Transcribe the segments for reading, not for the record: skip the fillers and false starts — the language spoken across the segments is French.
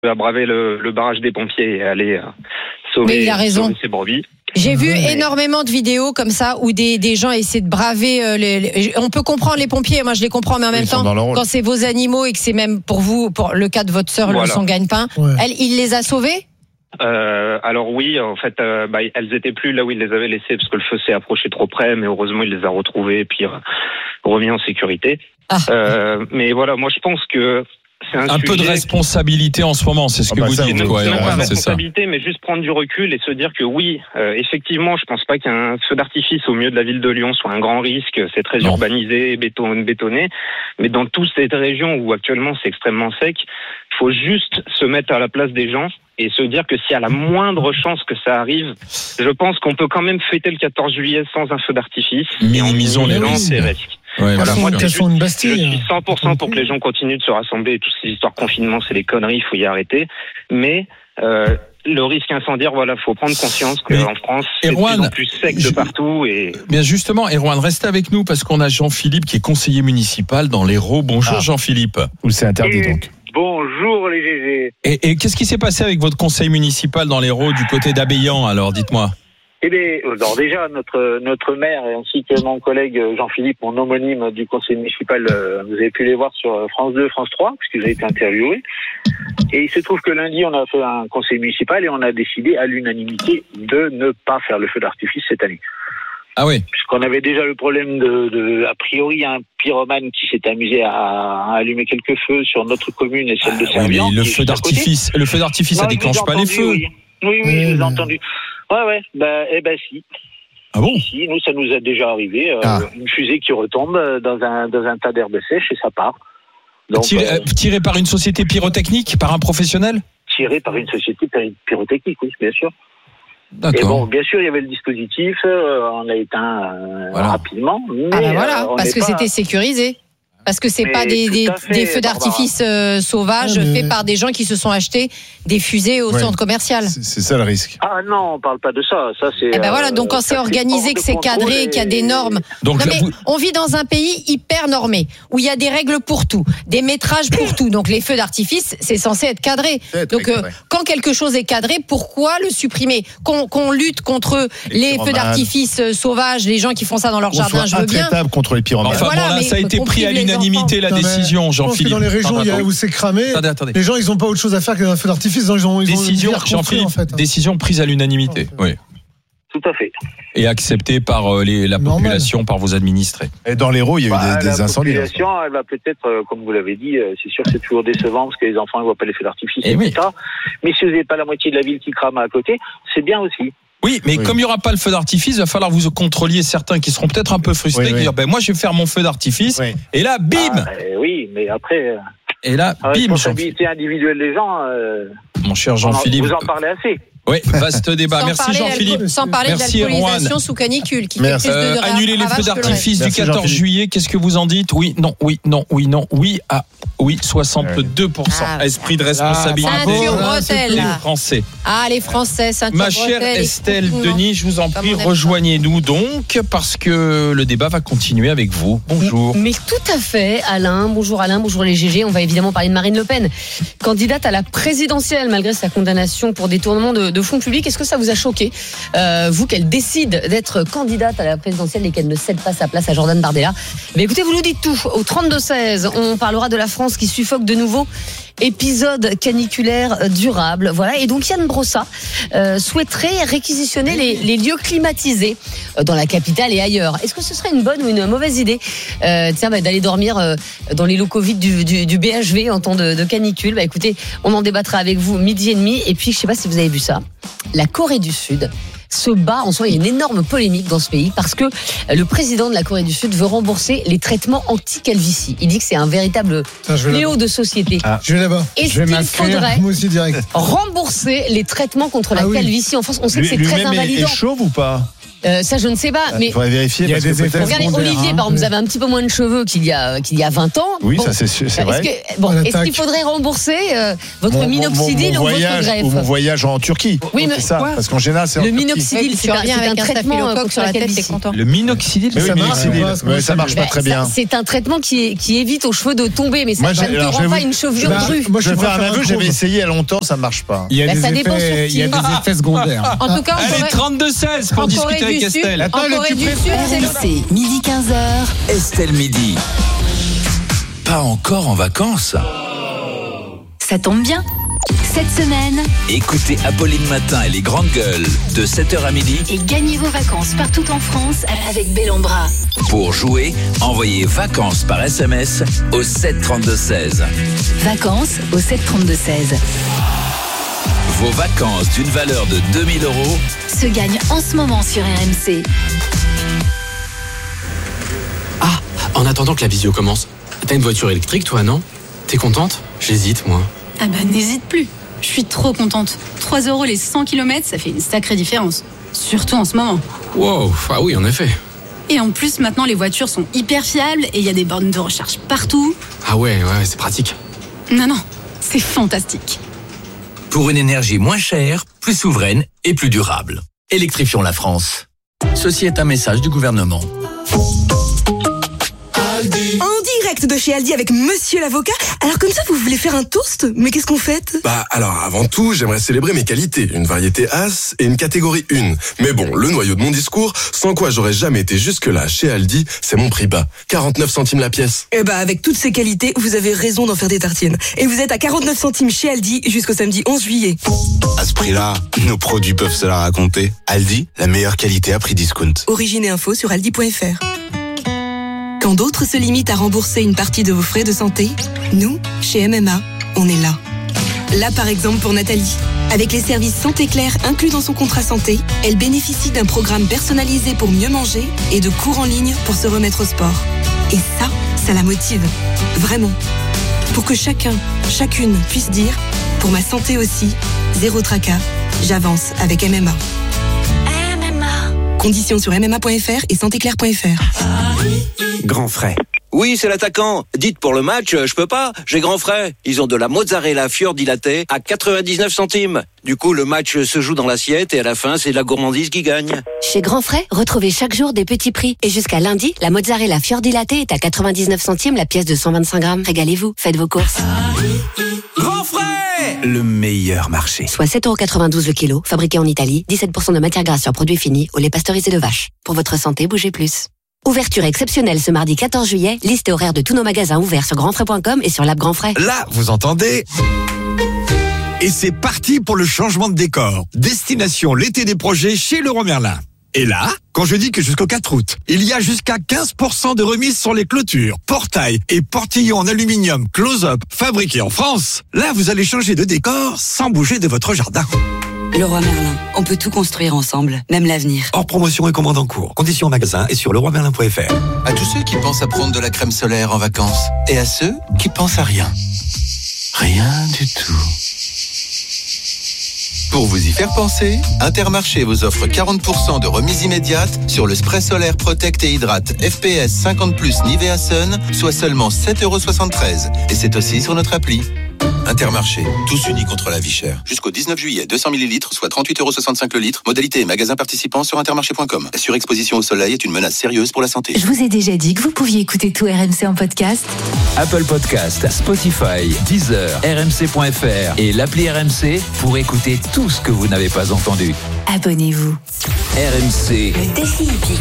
à braver le barrage des pompiers et aller sauver ses brebis. J'ai vu énormément de vidéos comme ça où des gens essaient de braver on peut comprendre les pompiers, moi je les comprends, mais en même temps quand c'est vos animaux et que c'est même pour vous, pour le cas de votre sœur, le sang gagne-pain, il les a sauvés? Alors oui, en fait, elles étaient plus là où il les avait laissées parce que le feu s'est approché trop près, mais heureusement il les a retrouvées et puis remis en sécurité. Mais voilà, moi je pense que c'est un peu de responsabilité en ce moment, c'est ce que vous dites. Pas responsabilité, mais juste prendre du recul et se dire que oui, effectivement, je pense pas qu'un feu d'artifice au milieu de la ville de Lyon soit un grand risque. C'est très urbanisé, bétonné, mais dans toute cette région où actuellement c'est extrêmement sec, il faut juste se mettre à la place des gens et se dire que s'il y a la moindre chance que ça arrive, je pense qu'on peut quand même fêter le 14 juillet sans un feu d'artifice. Minimisons les risques. Ouais, voilà. Moi, je suis 100% pour que les gens continuent de se rassembler. Toutes ces histoires de confinement, c'est des conneries, il faut y arrêter. Mais le risque incendiaire, voilà, faut prendre conscience qu'en France, c'est de plus en plus sec de partout. Et... Bien justement, Erwan, restez avec nous parce qu'on a Jean-Philippe qui est conseiller municipal dans l'Hérault. Bonjour Jean-Philippe. Où c'est interdit donc. Bonjour les GG. Et qu'est-ce qui s'est passé avec votre conseil municipal dans l'Hérault du côté d'Abéillan, alors dites-moi? Eh bien, alors déjà, notre maire ainsi que mon collègue Jean-Philippe, mon homonyme du conseil municipal, vous avez pu les voir sur France 2, France 3, puisque j'ai été interviewé. Et il se trouve que lundi, on a fait un conseil municipal et on a décidé à l'unanimité de ne pas faire le feu d'artifice cette année. Ah oui. Puisqu'on avait déjà le problème de a priori, un pyromane qui s'est amusé à allumer quelques feux sur notre commune et celle de Servian. Le feu d'artifice, ça déclenche pas les feux. Oui, je l'ai entendu. Ouais, si. Ah bon? Si, nous, ça nous a déjà arrivé. Une fusée qui retombe dans un tas d'herbe sèche et ça part. Donc, tiré par une société pyrotechnique, par un professionnel? Tiré par une société pyrotechnique, oui, bien sûr. D'accord. Et bon, bien sûr, il y avait le dispositif, on l'a éteint rapidement. Mais parce que c'était sécurisé. Parce que c'est pas des feux d'artifice sauvages faits par des gens qui se sont achetés des fusées au centre commercial. C'est ça le risque. Ah non, on parle pas de ça. Ça c'est. Donc quand c'est organisé, que c'est cadré, qu'il y a des normes. On vit dans un pays hyper normé où il y a des règles pour tout, des métrages pour tout. Donc les feux d'artifice, c'est censé être cadré. Donc quand quelque chose est cadré, pourquoi le supprimer? Qu'on lutte contre les feux d'artifice sauvages, les gens qui font ça dans leur jardin, je veux bien. Contre les pyromanes. Ça a été pris à l'unanimité la décision, Jean-Philippe. Dans les régions où c'est cramé, les gens ils n'ont pas autre chose à faire qu'un feu d'artifice. Décision prise à l'unanimité. Oui. Tout à fait. Et acceptée par la population, par vos administrés. Et dans l'Hérault, il y a eu des incendies. La population, elle va peut-être, comme vous l'avez dit, c'est sûr que c'est toujours décevant parce que les enfants ne voient pas les feux d'artifice, etc. Mais si vous n'avez pas la moitié de la ville qui crame à côté, c'est bien aussi. Oui, mais comme il n'y aura pas le feu d'artifice, il va falloir vous contrôliez certains qui seront peut-être un peu frustrés, qui dire moi je vais faire mon feu d'artifice, et là bim. Oui, mais après. Et là bim. Responsabilité individuelle des gens. Mon cher Jean-Philippe. Vous en parlez assez. Oui, vaste débat. Merci Jean-Philippe. Sans parler de l'alcoolisation sous canicule qui fait plus de annuler les feux d'artifice du 14 juillet, qu'est-ce que vous en dites? Oui, non, 62%. Esprit de responsabilité. Ceinture bretelle. Les Français. Les Français, ceinture bretelle. Ma chère Estelle Denis, je vous en prie, rejoignez-nous donc, parce que le débat va continuer avec vous. Bonjour. Mais tout à fait, Alain. Bonjour Alain, bonjour les GG. On va évidemment parler de Marine Le Pen, candidate à la présidentielle, malgré sa condamnation pour détournement de fonds publics. Est-ce que ça vous a choqué, vous, qu'elle décide d'être candidate à la présidentielle et qu'elle ne cède pas sa place à Jordan Bardella? Mais écoutez, vous nous dites tout. Au 32-16, on parlera de la France qui suffoque de nouveau. Épisode caniculaire durable. Voilà. Et donc Yann Brossa souhaiterait réquisitionner les lieux climatisés dans la capitale et ailleurs. Est-ce que ce serait une bonne ou une mauvaise idée d'aller dormir dans les locaux vides du BHV en temps de canicule? Écoutez, on en débattra avec vous 12h30. Et puis, je ne sais pas si vous avez vu ça, la Corée du Sud se bat. En soi, il y a une énorme polémique dans ce pays parce que le président de la Corée du Sud veut rembourser les traitements anti-calvitie. Il dit que c'est un véritable fléau de société. Je vais là-bas. Est-ce qu'il faudrait rembourser les traitements contre la calvitie en France? On sait que c'est très invalidant. Lui-même est chauve ou pas? Ça, je ne sais pas. Mais il faudrait vérifier. Il y a des effets regardez, Olivier, par exemple, vous avez un petit peu moins de cheveux qu'il y a 20 ans. Oui, ça c'est vrai. Est-ce qu'il faudrait rembourser votre minoxidil ou votre greffe? Ou mon voyage en Turquie. Oui, mais c'est ça. Parce qu'en général, c'est le minoxidil, c'est un traitement contre la calvitie. Le minoxidil, ça marche pas très bien. C'est un traitement qui évite aux cheveux de tomber, mais ça ne te rend pas une chevelure drue. Moi, je vais faire un aveu, j'avais essayé il y a longtemps, ça marche pas. Il y a des effets secondaires. En tout cas, allez, 32-16 pour discuter avec Estelle. En Corée du Sud, c'est midi 15h. Estelle Midi. Pas encore en vacances. Ça tombe bien. Cette semaine, écoutez Apolline Matin et les grandes gueules de 7h à midi et gagnez vos vacances partout en France avec Bellambra. Pour jouer, envoyez vacances par SMS au 732-16. Vacances au 732-16. Vos vacances d'une valeur de 2 000 € se gagnent en ce moment sur RMC. Ah, en attendant que la visio commence, t'as une voiture électrique toi, non? T'es contente? J'hésite, moi. Ah bah n'hésite plus. Je suis trop contente. 3 € les 100 km, ça fait une sacrée différence. Surtout en ce moment. Wow, ah oui, en effet. Et en plus, maintenant, les voitures sont hyper fiables et il y a des bornes de recharge partout. Ah ouais, c'est pratique. Non, c'est fantastique. Pour une énergie moins chère, plus souveraine et plus durable. Électrifions la France. Ceci est un message du gouvernement. En direct de chez Aldi avec Monsieur l'avocat. Alors comme ça, vous voulez faire un toast? Mais qu'est-ce qu'on fête? Alors avant tout, j'aimerais célébrer mes qualités. Une variété As et une catégorie 1. Mais bon, le noyau de mon discours, sans quoi j'aurais jamais été jusque-là chez Aldi, c'est mon prix bas. 49 centimes la pièce. Avec toutes ces qualités, vous avez raison d'en faire des tartines. Et vous êtes à 49 centimes chez Aldi jusqu'au samedi 11 juillet. À ce prix-là, nos produits peuvent se la raconter. Aldi, la meilleure qualité à prix discount. Origine et info sur aldi.fr. Quand d'autres se limitent à rembourser une partie de vos frais de santé, nous, chez MMA, on est là. Là, par exemple, pour Nathalie. Avec les services Santé Claire inclus dans son contrat santé, elle bénéficie d'un programme personnalisé pour mieux manger et de cours en ligne pour se remettre au sport. Et ça la motive. Vraiment. Pour que chacune puisse dire, pour ma santé aussi, zéro tracas, j'avance avec MMA. Conditions sur mma.fr et santéclair.fr. Grand frais. Oui, c'est l'attaquant. Dites pour le match, je peux pas, j'ai grand frais. Ils ont de la mozzarella fior dilatée à 99 centimes. Du coup, le match se joue dans l'assiette et à la fin, c'est la gourmandise qui gagne. Chez Grand Frais, retrouvez chaque jour des petits prix. Et jusqu'à lundi, la mozzarella fior dilatée est à 99 centimes la pièce de 125 grammes. Régalez-vous, faites vos courses. Grand Frais, le meilleur marché. Soit 7,92 € le kilo, fabriqué en Italie, 17% de matière grasse sur produits finis, au lait pasteurisé de vache. Pour votre santé, bougez plus. Ouverture exceptionnelle ce mardi 14 juillet. Liste et horaire de tous nos magasins ouverts sur grandfrais.com et sur l'app Grand Frais. Là, vous entendez? Et c'est parti pour le changement de décor. Destination l'été des projets chez Leroy Merlin. Et là, quand je dis que jusqu'au 4 août, il y a jusqu'à 15% de remise sur les clôtures, portails et portillons en aluminium close-up fabriqués en France, là, vous allez changer de décor sans bouger de votre jardin. Leroy Merlin, on peut tout construire ensemble, même l'avenir. Hors promotion et commande en cours. Conditions en magasin et sur leroymerlin.fr. À tous ceux qui pensent à prendre de la crème solaire en vacances et à ceux qui pensent à rien. Rien du tout. Pour vous y faire penser, Intermarché vous offre 40% de remise immédiate sur le spray solaire Protect et Hydrate FPS 50+ Nivea Sun, soit seulement 7,73 €. Et c'est aussi sur notre appli. Intermarché, tous unis contre la vie chère. Jusqu'au 19 juillet, 200 ml, soit 38,65 € le litre. Modalité et magasins participants sur intermarché.com. La surexposition au soleil est une menace sérieuse pour la santé. Je vous ai déjà dit que vous pouviez écouter tout RMC en podcast. Apple Podcast, Spotify, Deezer, RMC.fr et l'appli RMC pour écouter tout ce que vous n'avez pas entendu. Abonnez-vous. RMC. Le défi hippique.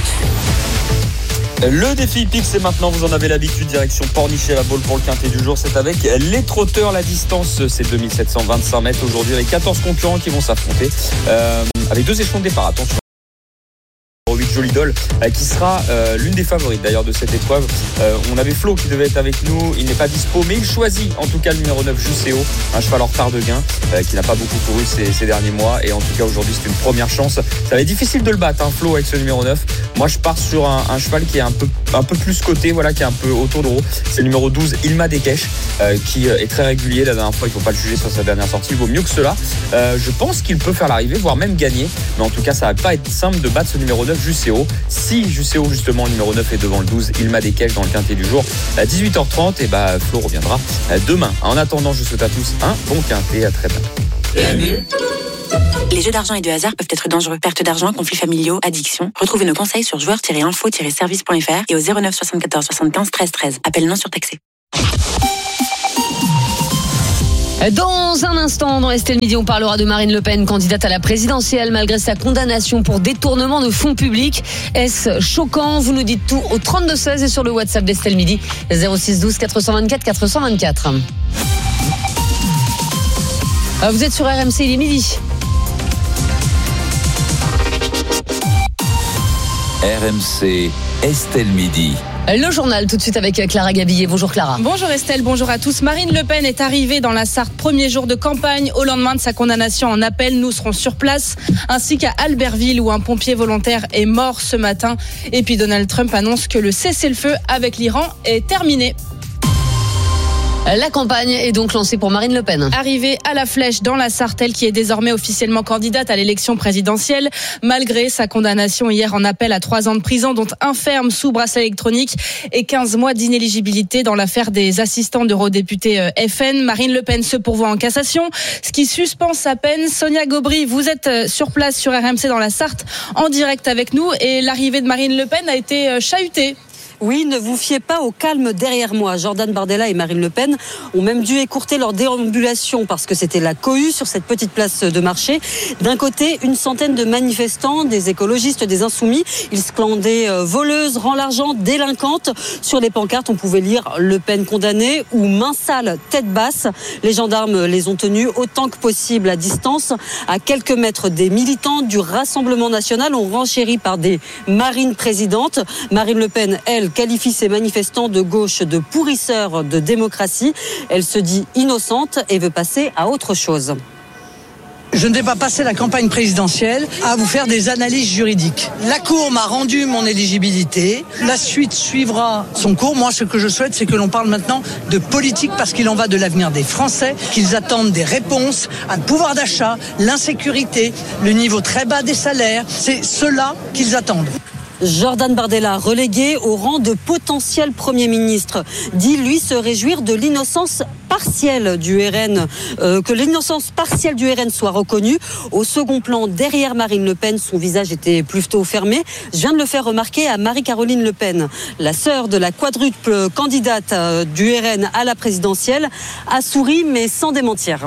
Le défi hippique, c'est maintenant, vous en avez l'habitude, direction Pornichet-la-Baule pour le quintet du jour. C'est avec les trotteurs, la distance, c'est 2725 mètres aujourd'hui avec 14 concurrents qui vont s'affronter avec 2 échelons de départ. Attention. 8 Jolly Doll, qui sera l'une des favorites d'ailleurs de cette épreuve. On avait Flo qui devait être avec nous, il n'est pas dispo, mais il choisit en tout cas le numéro 9 Jusseo, un cheval en retard de gain, qui n'a pas beaucoup couru ces derniers mois, et en tout cas aujourd'hui c'est une première chance. Ça va être difficile de le battre, hein, Flo, avec ce numéro 9. Moi je pars sur un cheval qui est un peu plus coté, voilà, qui est un peu autour de haut. C'est le numéro 12 Ilma Dekesh, qui est très régulier. La dernière fois, il ne faut pas le juger sur sa dernière sortie, il vaut mieux que cela. Je pense qu'il peut faire l'arrivée, voire même gagner, mais en tout cas ça va pas être simple de battre ce numéro 9 Jusseo. Si Jusseo justement le numéro 9 est devant le 12 Ilma Dekesh dans le quintet du jour à 18h30, et Flo reviendra demain. En attendant, je souhaite à tous un bon quintet, à très bientôt. Les jeux d'argent et de hasard peuvent être dangereux. Perte d'argent, conflits familiaux, addiction. Retrouvez nos conseils sur joueurs-info-service.fr et au 09 74 75 13 13. Appel non surtaxé. Dans un instant, dans Estelle Midi, on parlera de Marine Le Pen, candidate à la présidentielle malgré sa condamnation pour détournement de fonds publics. Est-ce choquant? Vous nous dites tout au 32-16 et sur le WhatsApp d'Estelle Midi, 06 12 424 424. Vous êtes sur RMC, il est midi. RMC, Estelle Midi. Le journal tout de suite avec Clara Gabillet. Bonjour Clara. Bonjour Estelle, bonjour à tous. Marine Le Pen est arrivée dans la Sarthe premier jour de campagne. Au lendemain de sa condamnation en appel, nous serons sur place, ainsi qu'à Albertville où un pompier volontaire est mort ce matin. Et puis Donald Trump annonce que le cessez-le-feu avec l'Iran est terminé. La campagne est donc lancée pour Marine Le Pen. Arrivée à la Flèche dans la Sarthe, elle qui est désormais officiellement candidate à l'élection présidentielle, malgré sa condamnation hier en appel à 3 ans de prison, dont 1 ferme sous bracelet électronique et 15 mois d'inéligibilité dans l'affaire des assistants d'eurodéputés FN. Marine Le Pen se pourvoit en cassation, ce qui suspend sa peine. Sonia Gobry, vous êtes sur place sur RMC dans la Sarthe, en direct avec nous, et l'arrivée de Marine Le Pen a été chahutée. Oui, ne vous fiez pas au calme derrière moi. Jordan Bardella et Marine Le Pen ont même dû écourter leur déambulation parce que c'était la cohue sur cette petite place de marché. D'un côté, une centaine de manifestants, des écologistes, des insoumis. Ils scandaient voleuse, rends l'argent, délinquante. Sur les pancartes, on pouvait lire Le Pen condamnée ou main sale, tête basse. Les gendarmes les ont tenus autant que possible à distance, à quelques mètres des militants du Rassemblement national. On renchérit par des marines présidentes. Marine Le Pen, elle, qualifie ces manifestants de gauche de pourrisseurs de démocratie. Elle se dit innocente et veut passer à autre chose. Je ne vais pas passer la campagne présidentielle à vous faire des analyses juridiques. La Cour m'a rendu mon éligibilité. La suite suivra son cours. Moi, ce que je souhaite, c'est que l'on parle maintenant de politique parce qu'il en va de l'avenir des Français, qu'ils attendent des réponses à le pouvoir d'achat, l'insécurité, le niveau très bas des salaires. C'est cela qu'ils attendent. Jordan Bardella, relégué au rang de potentiel Premier ministre, dit lui se réjouir de l'innocence partielle du RN, que l'innocence partielle du RN soit reconnue. Au second plan, derrière Marine Le Pen, son visage était plutôt fermé. Je viens de le faire remarquer à Marie-Caroline Le Pen, la sœur de la quadruple candidate du RN à la présidentielle, a souri mais sans démentir.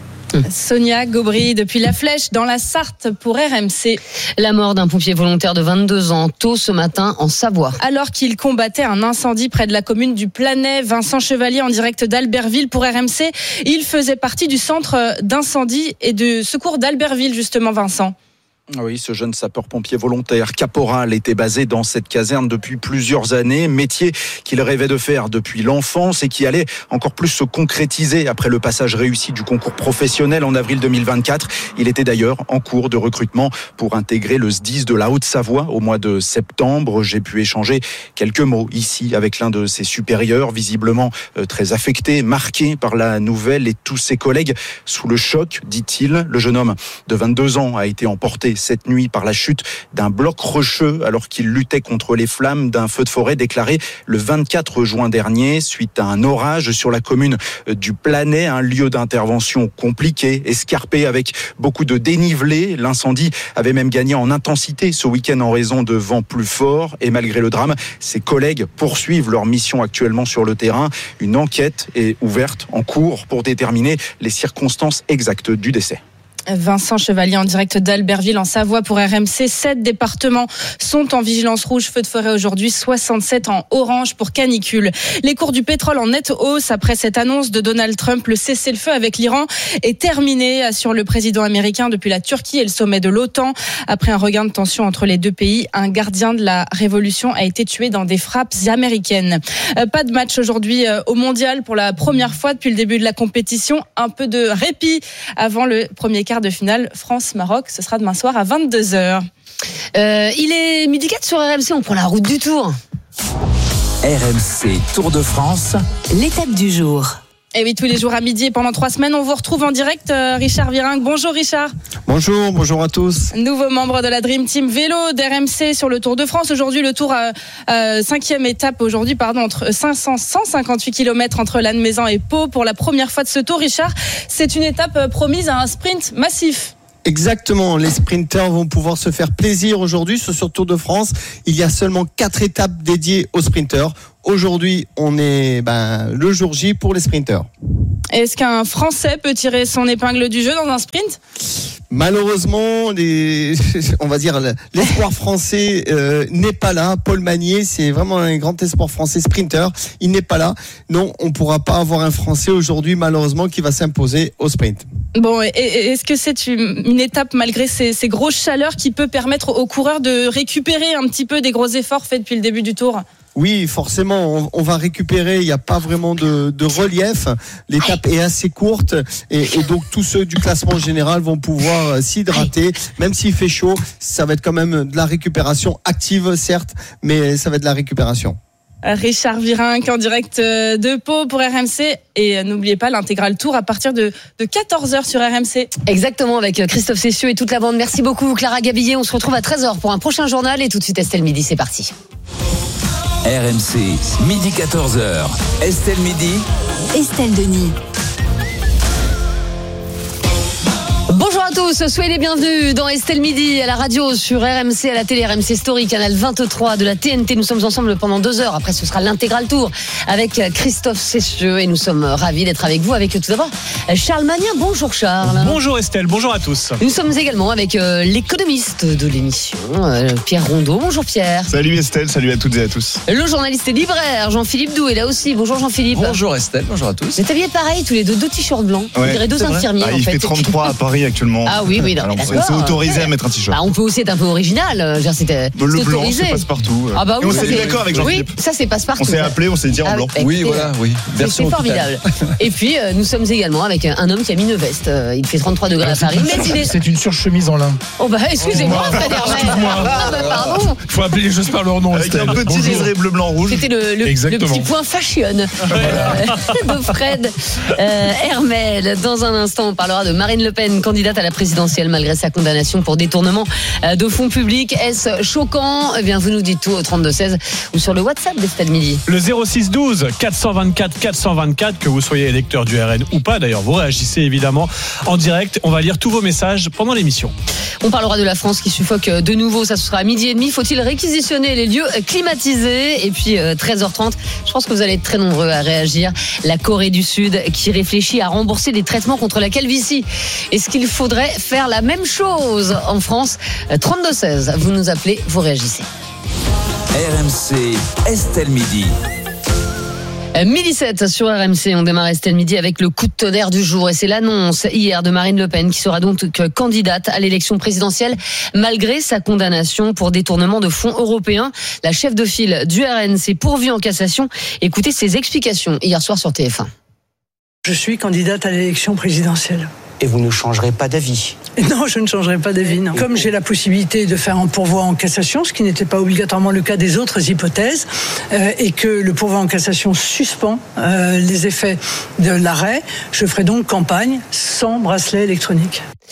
Sonia Gobry depuis la Flèche dans la Sarthe pour RMC. La mort d'un pompier volontaire de 22 ans tôt ce matin en Savoie. Alors qu'il combattait un incendie près de la commune du Planay, Vincent Chevalier en direct d'Albertville pour RMC. Il faisait partie du centre d'incendie et de secours d'Albertville justement, Vincent. Oui, ce jeune sapeur-pompier volontaire caporal était basé dans cette caserne depuis plusieurs années, métier qu'il rêvait de faire depuis l'enfance et qui allait encore plus se concrétiser après le passage réussi du concours professionnel en avril 2024. Il était d'ailleurs en cours de recrutement pour intégrer le SDIS de la Haute-Savoie au mois de septembre. J'ai pu échanger quelques mots ici avec l'un de ses supérieurs, visiblement très affecté, marqué par la nouvelle et tous ses collègues sous le choc, dit-il. Le jeune homme de 22 ans a été emporté cette nuit par la chute d'un bloc rocheux alors qu'il luttait contre les flammes d'un feu de forêt déclaré le 24 juin dernier suite à un orage sur la commune du Planay, un lieu d'intervention compliqué, escarpé avec beaucoup de dénivelé. L'incendie avait même gagné en intensité ce week-end en raison de vents plus forts et malgré le drame, ses collègues poursuivent leur mission actuellement sur le terrain. Une enquête est ouverte en cours pour déterminer les circonstances exactes du décès. Vincent Chevalier en direct d'Albertville en Savoie pour RMC. 7 départements sont en vigilance rouge, feu de forêt aujourd'hui, 67 en orange pour canicule. Les cours du pétrole en nette hausse après cette annonce de Donald Trump. Le cessez-le-feu avec l'Iran est terminé, assure le président américain depuis la Turquie et le sommet de l'OTAN. Après un regain de tension entre les deux pays, un gardien de la révolution a été tué dans des frappes américaines. Pas de match aujourd'hui au mondial pour la première fois depuis le début de la compétition. Un peu de répit avant le premier quart de finale France-Maroc. Ce sera demain soir à 22h. Il est 12h04 sur RMC. On prend la route du Tour. RMC Tour de France. L'étape du jour. Et oui, tous les jours à midi et pendant 3 semaines, on vous retrouve en direct, Richard Virenque. Bonjour Richard. Bonjour à tous. Nouveau membre de la Dream Team vélo d'RMC sur le Tour de France. Aujourd'hui, le Tour, 5e étape aujourd'hui, entre 158 km entre Lannemezan et Pau pour la première fois de ce Tour. Richard, c'est une étape promise à un sprint massif. Exactement, les sprinteurs vont pouvoir se faire plaisir aujourd'hui sur ce Tour de France. Il y a seulement 4 étapes dédiées aux sprinteurs. Aujourd'hui, on est le jour J pour les sprinteurs. Est-ce qu'un Français peut tirer son épingle du jeu dans un sprint ? Malheureusement, on va dire l'espoir français n'est pas là. Paul Magnier, c'est vraiment un grand espoir français sprinter. Il n'est pas là. Non, on ne pourra pas avoir un Français aujourd'hui, malheureusement, qui va s'imposer au sprint. Bon, est-ce que c'est une étape, malgré ces grosses chaleurs, qui peut permettre aux coureurs de récupérer un petit peu des gros efforts faits depuis le début du Tour ? Oui, forcément, on va récupérer. Il n'y a pas vraiment de relief. L'étape est assez courte et donc tous ceux du classement général vont pouvoir s'hydrater. Même s'il fait chaud, ça va être quand même de la récupération active, certes, mais ça va être de la récupération. Richard Virenque en direct de Pau pour RMC. Et n'oubliez pas l'intégral Tour à partir de 14h sur RMC. Exactement, avec Christophe Cessieux et toute la bande. Merci beaucoup Clara Gabillet. On se retrouve à 13h pour un prochain journal. Et tout de suite Estelle Midi, c'est parti. RMC, midi 14h. Estelle Midi. Estelle Denis. Bonjour à tous, soyez les bienvenus dans Estelle Midi, à la radio, sur RMC, à la télé, RMC Story, canal 23 de la TNT. Nous sommes ensemble pendant 2 heures. Après, ce sera l'intégral Tour avec Christophe Cessieux et nous sommes ravis d'être avec vous. Avec tout d'abord Charles Magnin. Bonjour Charles. Bonjour Estelle, bonjour à tous. Nous sommes également avec l'économiste de l'émission, Pierre Rondeau. Bonjour Pierre. Salut Estelle, salut à toutes et à tous. Le journaliste et libraire Jean-Philippe Doux est là aussi. Bonjour Jean-Philippe. Bonjour Estelle, bonjour à tous. Vous êtes habillés pareil, tous les deux t-shirts blancs. Ouais, on dirait 2 infirmiers. Il fait 33 à Paris actuellement. Ah oui, non, alors, c'est autorisé à mettre un t-shirt. On peut aussi être un peu original. C'était le blanc, autorisé. ça passe partout. Ah bah oui, et on s'est mis d'accord avec Jean-Philippe. Oui, ça c'est passe partout. On s'est appelé, on s'est dit en blanc. Oui, voilà, oui. C'est formidable. Et puis nous sommes également avec un homme qui a mis une veste. Il fait 33 degrés à Paris. C'est une surchemise en lin. Oh bah excusez-moi, Fred Hermel. Pardon. Il faut appeler les choses par leur nom. Avec un petit liseré bleu, blanc, rouge. C'était le petit point fashion de Fred Hermel. Dans un instant, on parlera de Marine Le Pen, candidate à la présidentielle malgré sa condamnation pour détournement de fonds publics. Est-ce choquant ? Eh bien, vous nous dites tout au 32-16 ou sur le WhatsApp d'Estelle Midi. Le 06-12 424 424, que vous soyez électeur du RN ou pas, d'ailleurs, vous réagissez évidemment en direct. On va lire tous vos messages pendant l'émission. On parlera de la France qui suffoque de nouveau. Ça sera à 12h30. Faut-il réquisitionner les lieux climatisés ? Et puis 13h30, je pense que vous allez être très nombreux à réagir. La Corée du Sud qui réfléchit à rembourser des traitements contre la calvitie. Est-ce qu'il faudrait faire la même chose en France ? 32-16, vous nous appelez, vous réagissez. RMC, Estelle Midi. 12h07 sur RMC, on démarre Estelle Midi avec le coup de tonnerre du jour et c'est l'annonce hier de Marine Le Pen qui sera donc candidate à l'élection présidentielle malgré sa condamnation pour détournement de fonds européens. La chef de file du RN s'est pourvue en cassation. Écoutez ses explications hier soir sur TF1. Je suis candidate à l'élection présidentielle. Et vous ne changerez pas d'avis ? Non, je ne changerai pas d'avis, non. Comme j'ai la possibilité de faire un pourvoi en cassation, ce qui n'était pas obligatoirement le cas des autres hypothèses, et que le pourvoi en cassation suspend les effets de l'arrêt, je ferai donc campagne sans bracelet électronique.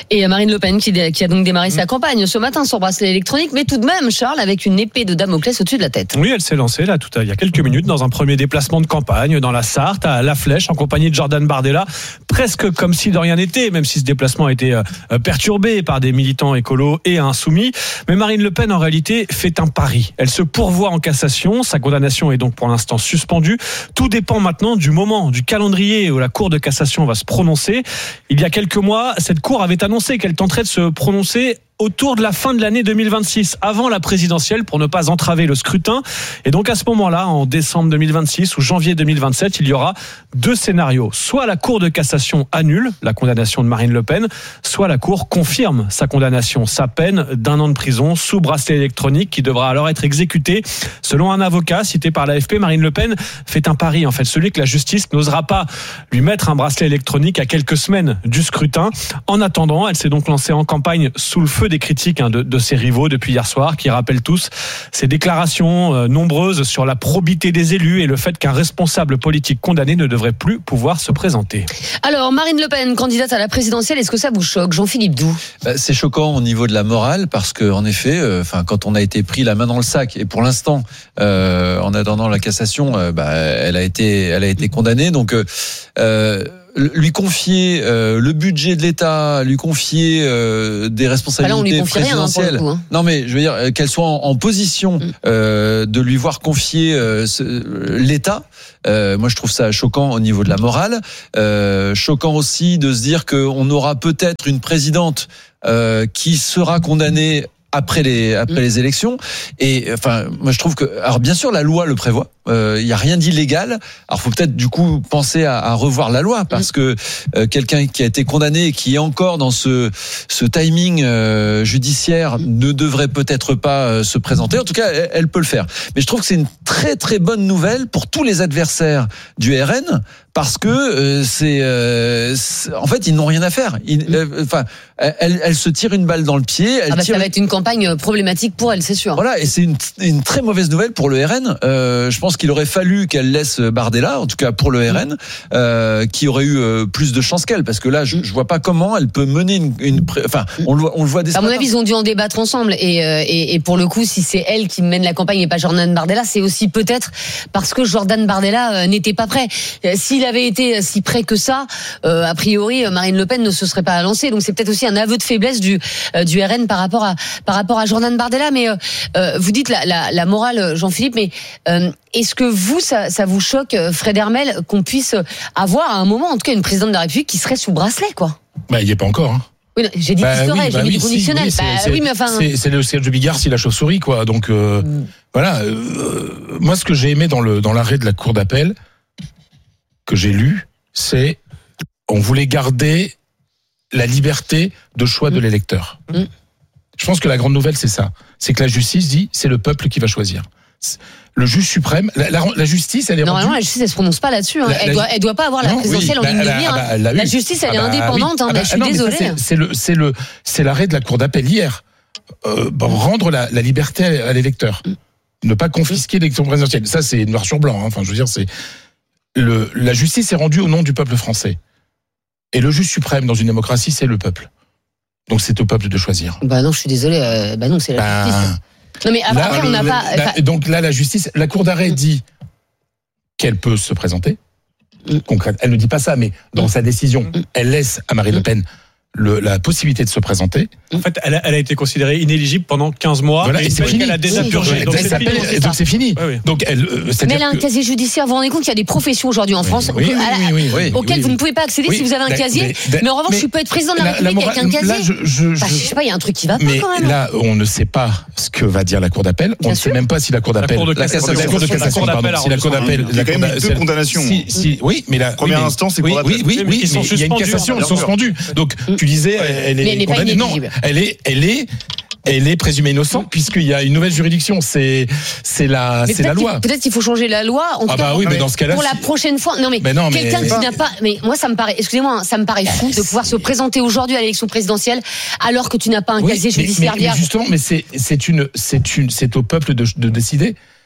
Et Marine Le Pen qui a donc démarré sa campagne ce matin sur bracelet électronique, mais tout de même, Charles, avec une épée de Damoclès au-dessus de la tête. Oui, elle s'est lancée là il y a quelques minutes dans un premier déplacement de campagne dans la Sarthe à La Flèche en compagnie de Jordan Bardella, presque comme si de rien n'était, même si ce déplacement a été perturbé par des militants écolos et insoumis. Mais Marine Le Pen en réalité fait un pari. Elle se pourvoit en cassation, sa condamnation est donc pour l'instant suspendue. Tout dépend maintenant du moment, du calendrier où la Cour de cassation va se prononcer. Il y a quelques mois, cette Cour avait annoncé qu'elle tenterait de se prononcer autour de la fin de l'année 2026, avant la présidentielle, pour ne pas entraver le scrutin. Et donc à ce moment-là, en décembre 2026 ou janvier 2027, il y aura 2 scénarios. Soit la Cour de cassation annule la condamnation de Marine Le Pen, soit la Cour confirme sa condamnation, sa peine d'1 an de prison sous bracelet électronique qui devra alors être exécutée. Selon un avocat cité par l'AFP, Marine Le Pen fait un pari, en fait, celui que la justice n'osera pas lui mettre un bracelet électronique à quelques semaines du scrutin. En attendant, elle s'est donc lancée en campagne sous le feu des critiques de ses rivaux depuis hier soir, qui rappellent tous ses déclarations nombreuses sur la probité des élus et le fait qu'un responsable politique condamné ne devrait plus pouvoir se présenter. Alors, Marine Le Pen, candidate à la présidentielle, est-ce que ça vous choque, Jean-Philippe Doux? C'est choquant au niveau de la morale parce que, en effet, quand on a été pris la main dans le sac, et pour l'instant, en attendant la cassation, elle a été condamnée. Donc, lui confier le budget de l'État, lui confier des responsabilités présidentielles. Rien, hein. Non, mais je veux dire qu'elle soit en position de lui voir confier l'État. Moi, je trouve ça choquant au niveau de la morale. Choquant aussi de se dire qu'on aura peut-être une présidente qui sera condamnée après les élections. Et enfin, moi je trouve que, alors bien sûr la loi le prévoit, il y a rien d'illégal. Alors faut peut-être du coup penser à revoir la loi parce que quelqu'un qui a été condamné et qui est encore dans ce timing judiciaire ne devrait peut-être pas se présenter. En tout cas, elle peut le faire. Mais je trouve que c'est une très très bonne nouvelle pour tous les adversaires du RN parce que en fait ils n'ont rien à faire. Elle se tire une balle dans le pied. Ça va être une campagne problématique pour elle, c'est sûr. Voilà, et c'est une très mauvaise nouvelle pour le RN. Je pense qu'il aurait fallu qu'elle laisse Bardella, en tout cas pour le RN, qui aurait eu plus de chance qu'elle, parce que là, je vois pas comment elle peut mener on le voit dès ce matin. À mon avis, ils ont dû en débattre ensemble, et pour le coup, si c'est elle qui mène la campagne et pas Jordan Bardella, c'est aussi peut-être parce que Jordan Bardella n'était pas prêt. S'il avait été si près que ça, a priori, Marine Le Pen ne se serait pas lancée. Donc c'est peut-être aussi un aveu de faiblesse du RN par rapport à Jordan Bardella. Mais vous dites la morale, Jean-Philippe, mais est-ce que ça vous choque, Fred Hermel, qu'on puisse avoir à un moment, en tout cas, une présidente de la République qui serait sous bracelet, quoi? Il n'y est pas encore, hein. Oui, j'ai dit qu'il serait, j'ai mis du conditionnel. C'est le Serge Bigard, si la chauve-souris, quoi. Donc voilà. Moi, ce que j'ai aimé dans l'arrêt de la Cour d'appel que j'ai lu, c'est on voulait garder la liberté de choix de l'électeur. Je pense que la grande nouvelle, c'est ça. C'est que la justice dit, c'est le peuple qui va choisir. Le juge suprême, la justice, elle est normalement la justice, elle se prononce pas là-dessus. Hein. Elle doit pas avoir la présidentielle en ligne de mire. La justice, elle est indépendante. Je suis désolée. C'est l'arrêt de la Cour d'appel hier. Rendre la liberté à l'électeur, ne pas confisquer l'élection présidentielle. Ça, c'est noir sur blanc. Hein. Enfin, je veux dire, la justice est rendue au nom du peuple français. Et le juge suprême dans une démocratie, c'est le peuple. Donc c'est au peuple de choisir. Non, je suis désolé. Non, c'est la justice. Non mais après on n'a pas. Donc là, la justice, la cour d'arrêt dit qu'elle peut se présenter. Concrètement, elle ne dit pas ça, mais dans sa décision, elle laisse à Marine Le Pen la possibilité de se présenter. En fait, elle a été considérée inéligible pendant 15 mois. Voilà, et c'est fini. Elle a déjà purgé. Donc c'est fini. Oui. Donc mais elle a un casier judiciaire. Vous vous rendez compte qu'il y a des professions aujourd'hui en France auxquelles vous ne pouvez pas accéder si vous avez un casier. Mais en revanche, je peux être président de la République avec un casier. Je sais pas, il y a un truc qui va pas quand même. Mais là, on ne sait pas ce que va dire la Cour d'appel. On ne sait même pas si la Cour d'appel. La Cour de cassation, pardon. Si la Cour d'appel. Il y a quand même deux condamnations. Oui, mais la première instance, c'est Cour d'appel. Oui, mais il y a une cassation, suspendue. Donc tu disais, elle est condamnée. Non, elle est présumée innocente puisqu'il y a une nouvelle juridiction. C'est la loi. Peut-être qu'il faut changer la loi. En tout cas, oui, mais dans ce cas-là, pour la prochaine fois. Non, mais quelqu'un qui n'a pas. Mais moi, ça me paraît. Excusez-moi, ça me paraît fou de pouvoir se présenter aujourd'hui à l'élection présidentielle alors que tu n'as pas un casier judiciaire. Mais justement, mais c'est au peuple de décider.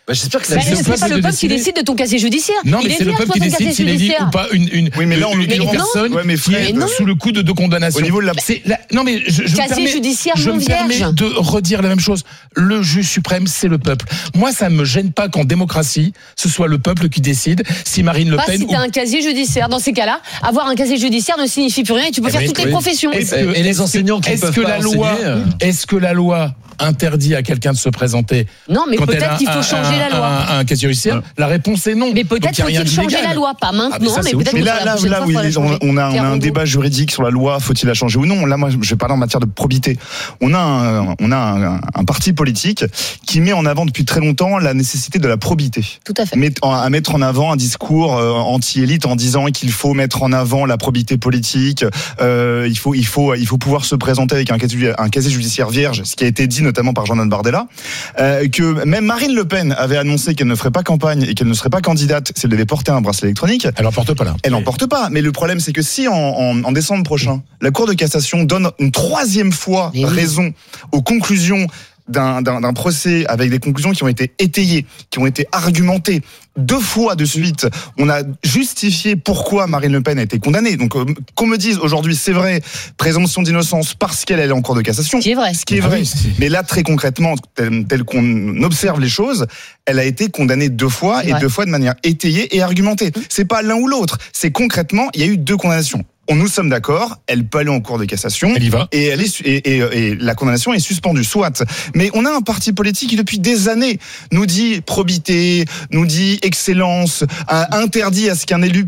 J'espère que c'est pas le peuple qui décide de ton casier judiciaire. Non, mais c'est le peuple qui décide s'il est libre ou pas une personne qui est sous le coup de deux condamnations. Au niveau de non, mais je me permets de redire la même chose. Le juge suprême, c'est le peuple. Moi, ça me gêne pas qu'en démocratie, ce soit le peuple qui décide si Marine Le Pen. Pas si t'as un casier judiciaire. Dans ces cas-là, avoir un casier judiciaire ne signifie plus rien et tu peux faire toutes les professions. Et les enseignants qui peuvent pas enseigner. Est-ce que la loi interdit à quelqu'un de se présenter? Non, mais peut-être qu'il faut changer la loi. Un casier judiciaire, la réponse est non. Mais peut-être faut-il changer la loi, pas maintenant, mais peut-être. Mais là, oui, on a un débat juridique sur la loi, faut-il la changer ou non. Là, moi, je vais parler en matière de probité. On a un parti politique qui met en avant depuis très longtemps la nécessité de la probité. Tout à fait. À mettre en avant un discours anti-élite en disant qu'il faut mettre en avant la probité politique. Il faut pouvoir se présenter avec un casier judiciaire vierge, ce qui a été dit notamment par Jordan Bardella, que même Marine Le Pen avait annoncé qu'elle ne ferait pas campagne et qu'elle ne serait pas candidate si elle devait porter un bracelet électronique. Elle n'en porte pas là. Elle n'en porte pas. Mais le problème, c'est que si en décembre prochain, la Cour de cassation donne une troisième fois raison aux conclusions d'un procès avec des conclusions qui ont été étayées, qui ont été argumentées 2 fois de suite, on a justifié pourquoi Marine Le Pen a été condamnée. Donc qu'on me dise aujourd'hui, c'est vrai, présomption d'innocence parce qu'elle est en cour de cassation. Ce qui est vrai. Ce qui est vrai. Mais là, très concrètement, tel qu'on observe les choses, elle a été condamnée 2 fois et 2 fois de manière étayée et argumentée. C'est pas l'un ou l'autre. C'est concrètement, il y a eu 2 condamnations. Nous sommes d'accord, elle peut aller en cour de cassation. Elle y va. Et et la condamnation est suspendue, soit. Mais on a un parti politique qui depuis des années nous dit probité, nous dit excellence, interdit à ce qu'un élu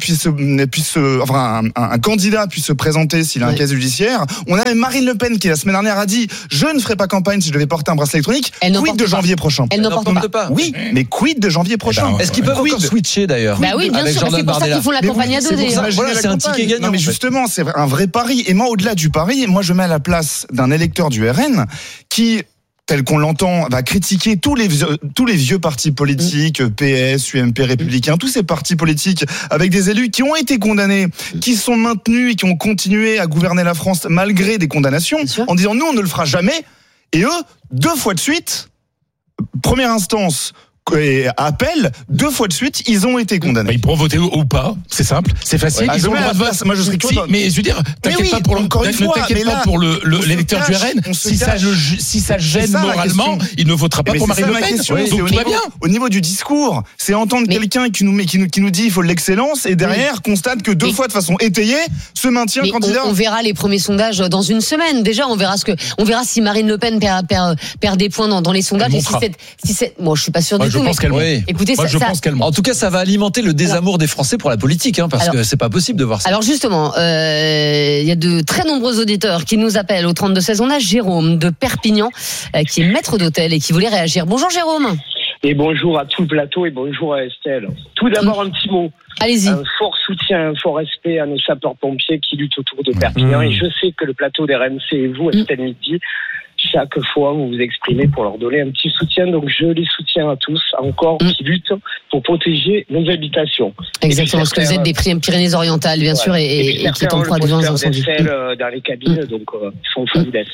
un candidat puisse se présenter s'il a un casier judiciaire. On a même Marine Le Pen qui la semaine dernière a dit je ne ferai pas campagne si je devais porter un bracelet électronique. Quid de janvier prochain? Elle n'en porte pas. Oui, mais quid de janvier prochain? Est-ce qu'ils peuvent encore switcher d'ailleurs? Bah oui, bien sûr, c'est pour ça qu'ils font la campagne à 2 d'ailleurs. Voilà, c'est un ticket gagnant. Non, mais justement, c'est un vrai pari. Et moi, au-delà du pari, moi, je mets à la place d'un électeur du RN qui, tel qu'on l'entend, va critiquer tous les vieux partis politiques, PS, UMP, Républicains, tous ces partis politiques avec des élus qui ont été condamnés, qui sont maintenus et qui ont continué à gouverner la France malgré des condamnations, en disant nous, on ne le fera jamais. Et eux, 2 fois de suite, première instance, et appel, 2 fois de suite, ils ont été condamnés. Ils pourront voter ou pas, c'est simple, c'est facile. Ils ont le droit de vote. Moi, je serais curieux. Mais je veux dire, t'inquiète pas pour l'électeur du RN. Si ça gêne moralement, il ne votera pas pour Marine Le Pen. Donc tout va bien. Au niveau du discours, c'est entendre quelqu'un qui nous dit il faut de l'excellence et derrière constate que 2 fois de façon étayée se maintient candidat. On verra les premiers sondages dans une semaine. Déjà, on verra si Marine Le Pen perd des points dans les sondages. Moi, je suis pas sûr du tout. Je pense qu'elle Écoutez, en tout cas, ça va alimenter le désamour des Français pour la politique, parce que c'est pas possible de voir ça. Alors justement, il y a de très nombreux auditeurs qui nous appellent au 32-16. On a Jérôme de Perpignan qui est maître d'hôtel et qui voulait réagir. Bonjour Jérôme. Et bonjour à tout le plateau et bonjour à Estelle. Tout d'abord un petit mot. Allez-y. Un fort soutien, un fort respect à nos sapeurs-pompiers qui luttent autour de Perpignan. Et je sais que le plateau d'RMC et vous, Estelle Midi, chaque fois, vous vous exprimez pour leur donner un petit soutien. Donc, je les soutiens à tous, encore, qui luttent pour protéger nos habitations. Exactement, parce que vous êtes des Pyrénées-Orientales, bien sûr, et qui est en proie d'urgence incendie. Dans les cabines, donc, ils sont formidables.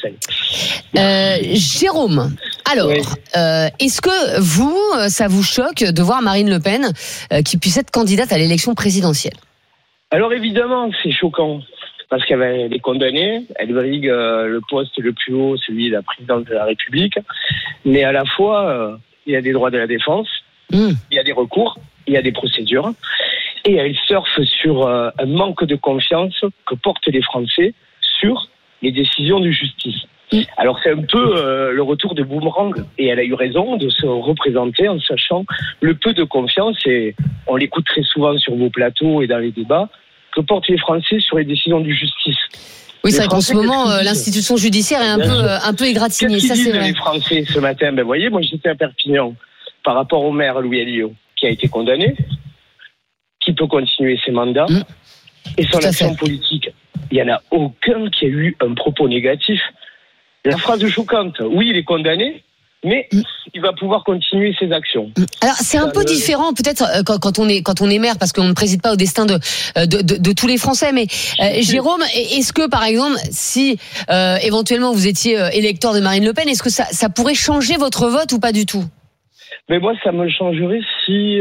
Jérôme, alors, est-ce que vous, ça vous choque de voir Marine Le Pen qui puisse être candidate à l'élection présidentielle? Alors, évidemment, c'est choquant. Parce qu'elle est condamnée, elle brigue le poste le plus haut, celui de la présidente de la République. Mais à la fois, il y a des droits de la défense, il y a des recours, il y a des procédures. Et elle surfe sur un manque de confiance que portent les Français sur les décisions de justice. Alors c'est un peu le retour de boomerang. Et elle a eu raison de se représenter en sachant le peu de confiance, et on l'écoute très souvent sur vos plateaux et dans les débats, que portent les Français sur les décisions de justice. Oui, c'est vrai qu'en ce moment, l'institution judiciaire est un peu égratignée. Qu'est-ce ça, qu'ils c'est disent vrai. les Français ce matin? Ben, voyez, moi j'étais à Perpignan par rapport au maire Louis Alliot, qui a été condamné, qui peut continuer ses mandats, et son action politique. Il n'y en a aucun qui a eu un propos négatif. La phrase choquante, oui, il est condamné, mais il va pouvoir continuer ses actions. Alors c'est un peu différent peut-être quand on est maire, parce qu'on ne préside pas au destin de tous les Français. Mais Jérôme, est-ce que par exemple, si éventuellement vous étiez électeur de Marine Le Pen, est-ce que ça pourrait changer votre vote ou pas du tout? Mais moi, ça me changerait si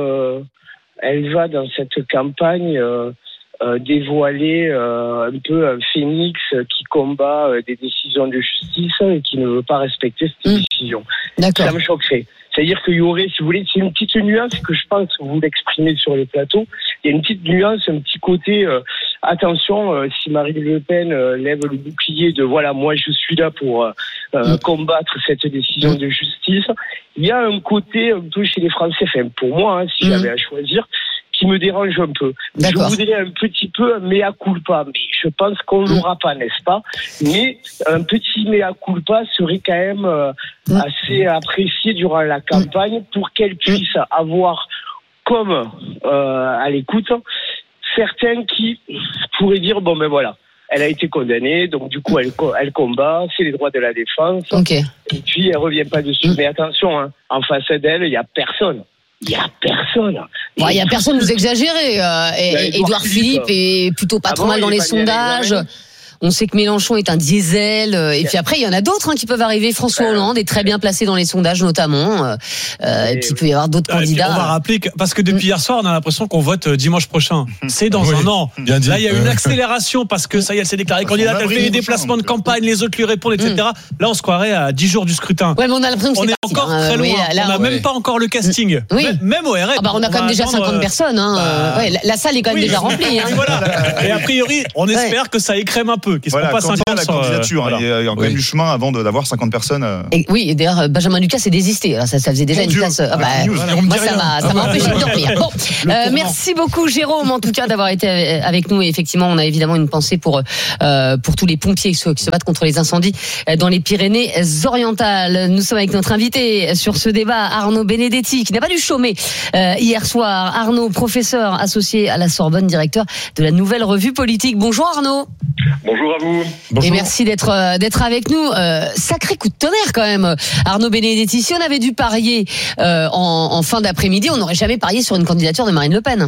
elle va dans cette campagne dévoiler un peu un phénix qui combat des décisions de justice et qui ne veut pas respecter cette décision. D'accord. Ça me choquerait. C'est-à-dire qu'il y aurait, si vous voulez, c'est une petite nuance que je pense que vous l'exprimez sur les plateaux. Il y a une petite nuance, un petit côté, attention, si Marine Le Pen lève le bouclier de voilà, moi je suis là pour combattre cette décision de justice, il y a un côté un peu chez les Français, enfin pour moi, si j'avais à choisir, qui me dérange un peu. D'accord. Je voudrais un petit peu un mea culpa, mais je pense qu'on l'aura pas, n'est-ce pas? Mais un petit mea culpa serait quand même assez apprécié durant la campagne pour qu'elle puisse avoir comme à l'écoute certains qui pourraient dire bon ben voilà, elle a été condamnée, donc du coup elle combat, c'est les droits de la défense, et puis elle revient pas dessus. Mais attention, hein, en face d'elle, il y a personne. Il n'y a personne. Bon, il n'y a personne, vous exagérez. Édouard Philippe est plutôt pas trop mal dans les sondages. On sait que Mélenchon est un diesel. Et puis après, il y en a d'autres qui peuvent arriver. François Hollande est très bien placé dans les sondages, notamment. Et puis il peut y avoir d'autres candidats. On va rappeler parce que depuis hier soir, on a l'impression qu'on vote dimanche prochain. C'est dans un an. Là, il y a une accélération parce que ça y est, elle s'est déclarée candidate. Elle fait les déplacements de campagne, les autres lui répondent, etc. Là, on se croirait à 10 jours du scrutin. Ouais, mais on a l'impression que on est encore très loin. On n'a même pas encore le casting. Oui. Même au RN. On a quand même déjà 50 personnes. La salle est quand même déjà remplie. Et a priori, on espère que ça écrème un peu, qu'ils ne seront pas 50 la candidature. Il y a quand même du chemin avant d'avoir 50 personnes. Oui, et d'ailleurs, Benjamin Lucas s'est désisté. Alors, ça faisait déjà une place. Moi, ça m'a empêché de dormir. Bon, merci beaucoup, Jérôme, en tout cas, d'avoir été avec nous. Et effectivement, on a évidemment une pensée pour tous les pompiers qui se battent contre les incendies dans les Pyrénées-Orientales. Nous sommes avec notre invité sur ce débat, Arnaud Benedetti, qui n'a pas dû chômer hier soir. Arnaud, professeur associé à la Sorbonne, directeur de la Nouvelle Revue Politique. Bonjour Arnaud. Bonjour à vous. Et merci d'être avec nous. Sacré coup de tonnerre quand même, Arnaud Benedetti. Si on avait dû parier en fin d'après-midi, on n'aurait jamais parié sur une candidature de Marine Le Pen.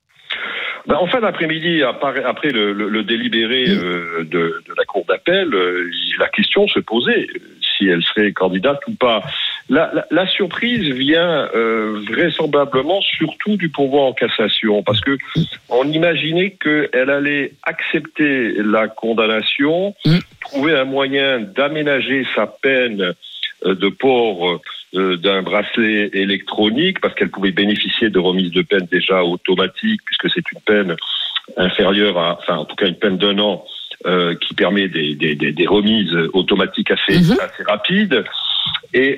En fin d'après-midi, après le délibéré de la Cour d'appel, la question se posait si elle serait candidate ou pas. La surprise vient vraisemblablement surtout du pourvoi en cassation, parce que on imaginait qu'elle allait accepter la condamnation, trouver un moyen d'aménager sa peine de port d'un bracelet électronique, parce qu'elle pouvait bénéficier de remise de peine déjà automatique, puisque c'est une peine inférieure à, enfin en tout cas une peine d'1 an, qui permet des remises automatiques assez rapides. Et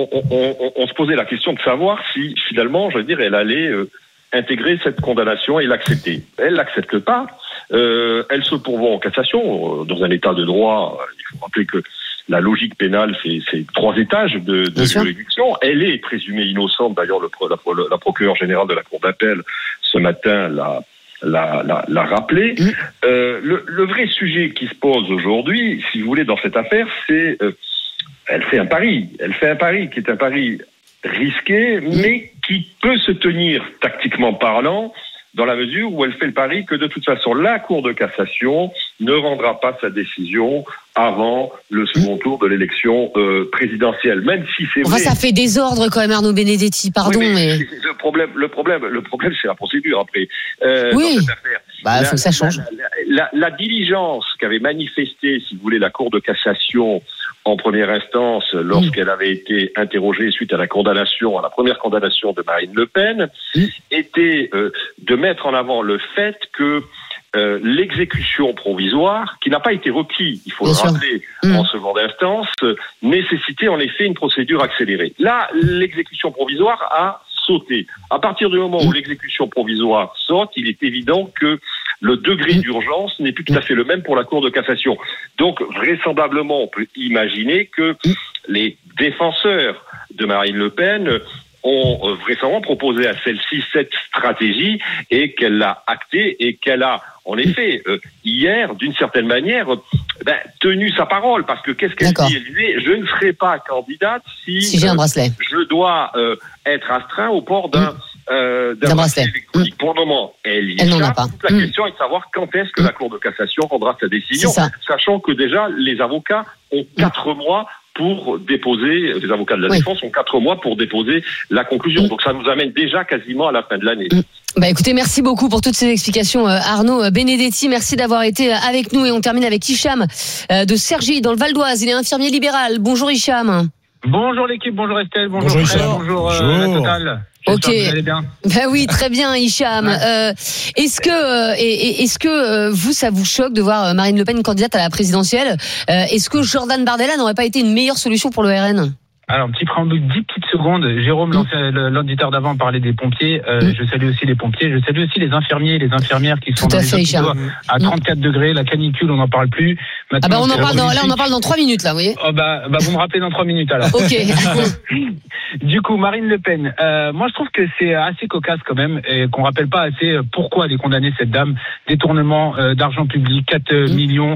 on se posait la question de savoir si finalement, je veux dire, elle allait intégrer cette condamnation et l'accepter. Elle l'accepte pas. Elle se pourvoit en cassation. Dans un état de droit, il faut rappeler que la logique pénale, c'est 3 étages de juridiction. Elle est présumée innocente. D'ailleurs, la procureure générale de la Cour d'appel ce matin l'a rappelé. Le vrai sujet qui se pose aujourd'hui, si vous voulez, dans cette affaire, c'est elle fait un pari. Elle fait un pari qui est un pari risqué, mais qui peut se tenir tactiquement parlant, dans la mesure où elle fait le pari que de toute façon la Cour de cassation ne rendra pas sa décision avant le second tour de l'élection présidentielle. Même si c'est vrai. Ça fait désordre quand même, Arnaud Benedetti, pardon. Oui, mais le problème, c'est la procédure après. Oui. Dans cette affaire. Faut que ça change. La diligence qu'avait manifestée, si vous voulez, la Cour de cassation en première instance, lorsqu'elle avait été interrogée suite à la première condamnation de Marine Le Pen, était de mettre en avant le fait que l'exécution provisoire, qui n'a pas été requis, il faut le rappeler, en seconde instance, nécessitait en effet une procédure accélérée. Là, l'exécution provisoire a sauté. À partir du moment où l'exécution provisoire saute, il est évident que le degré d'urgence n'est plus tout à fait le même pour la Cour de cassation. Donc, vraisemblablement, on peut imaginer que les défenseurs de Marine Le Pen ont vraisemblablement proposé à celle-ci cette stratégie et qu'elle l'a actée et qu'elle a, en effet, hier, d'une certaine manière, tenu sa parole. Parce que qu'est-ce qu'elle dit? Elle disait, je ne serai pas candidate si j'ai un bracelet. Je dois être astreint au port d'un bracelet électronique. Pour le moment, elle y échappe. Toute la question est de savoir quand est-ce que la Cour de cassation rendra sa décision, sachant que déjà, les avocats ont 4 mois pour déposer, les avocats de la défense ont 4 mois pour déposer la conclusion. Donc ça nous amène déjà quasiment à la fin de l'année. Écoutez, merci beaucoup pour toutes ces explications, Arnaud Benedetti. Merci d'avoir été avec nous et on termine avec Hicham de Cergy dans le Val d'Oise. Il est infirmier libéral. Bonjour Hicham. Bonjour l'équipe, bonjour Estelle, bonjour Fred, bonjour la Totale. Ok. Vous allez bien. Oui, très bien, Hicham. Est-ce que vous, ça vous choque de voir Marine Le Pen candidate à la présidentielle? Est-ce que Jordan Bardella n'aurait pas été une meilleure solution pour le RN? Alors, petit préambule, 10 petites secondes. Jérôme, l'auditeur d'avant, parlait des pompiers. Je salue aussi les pompiers. Je salue aussi les infirmiers et les infirmières qui sont dans les hôpitaux à 34 degrés. La canicule, on n'en parle plus. Maintenant, on en parle dans 3 minutes, là, vous voyez. Vous me rappelez dans 3 minutes, alors. Ok. Du coup, Marine Le Pen. Moi, je trouve que c'est assez cocasse, quand même, et qu'on rappelle pas assez pourquoi elle est condamnée, cette dame. Détournement d'argent public, 4 millions,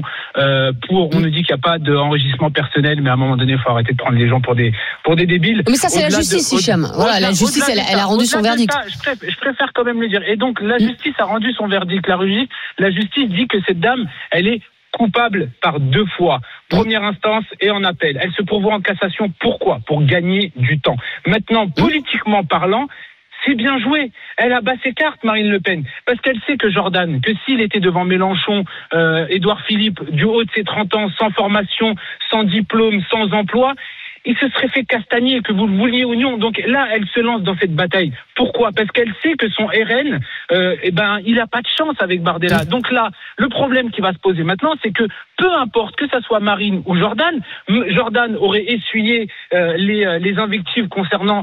on nous dit qu'il n'y a pas d'enregistrement personnel, mais à un moment donné, il faut arrêter de prendre les gens pour des débiles. Mais ça, c'est la justice, Hicham. Voilà, la justice, elle a rendu son verdict. Je préfère quand même le dire. Et donc, la justice a rendu son verdict. La justice dit que cette dame, elle est coupable par 2 fois. Première instance et en appel. Elle se pourvoit en cassation. Pourquoi? Pour gagner du temps. Maintenant, politiquement parlant, c'est bien joué. Elle a bas ses cartes, Marine Le Pen, parce qu'elle sait que Jordan, que s'il était devant Mélenchon, Édouard Philippe, du haut de ses 30 ans, sans formation, sans diplôme, sans emploi, il se serait fait castagner, que vous le vouliez ou non. Donc là, elle se lance dans cette bataille. Pourquoi? Parce qu'elle sait que son RN, il a pas de chance avec Bardella. Donc là, le problème qui va se poser maintenant, c'est que peu importe que ça soit Marine ou Jordan, Jordan aurait essuyé les invectives concernant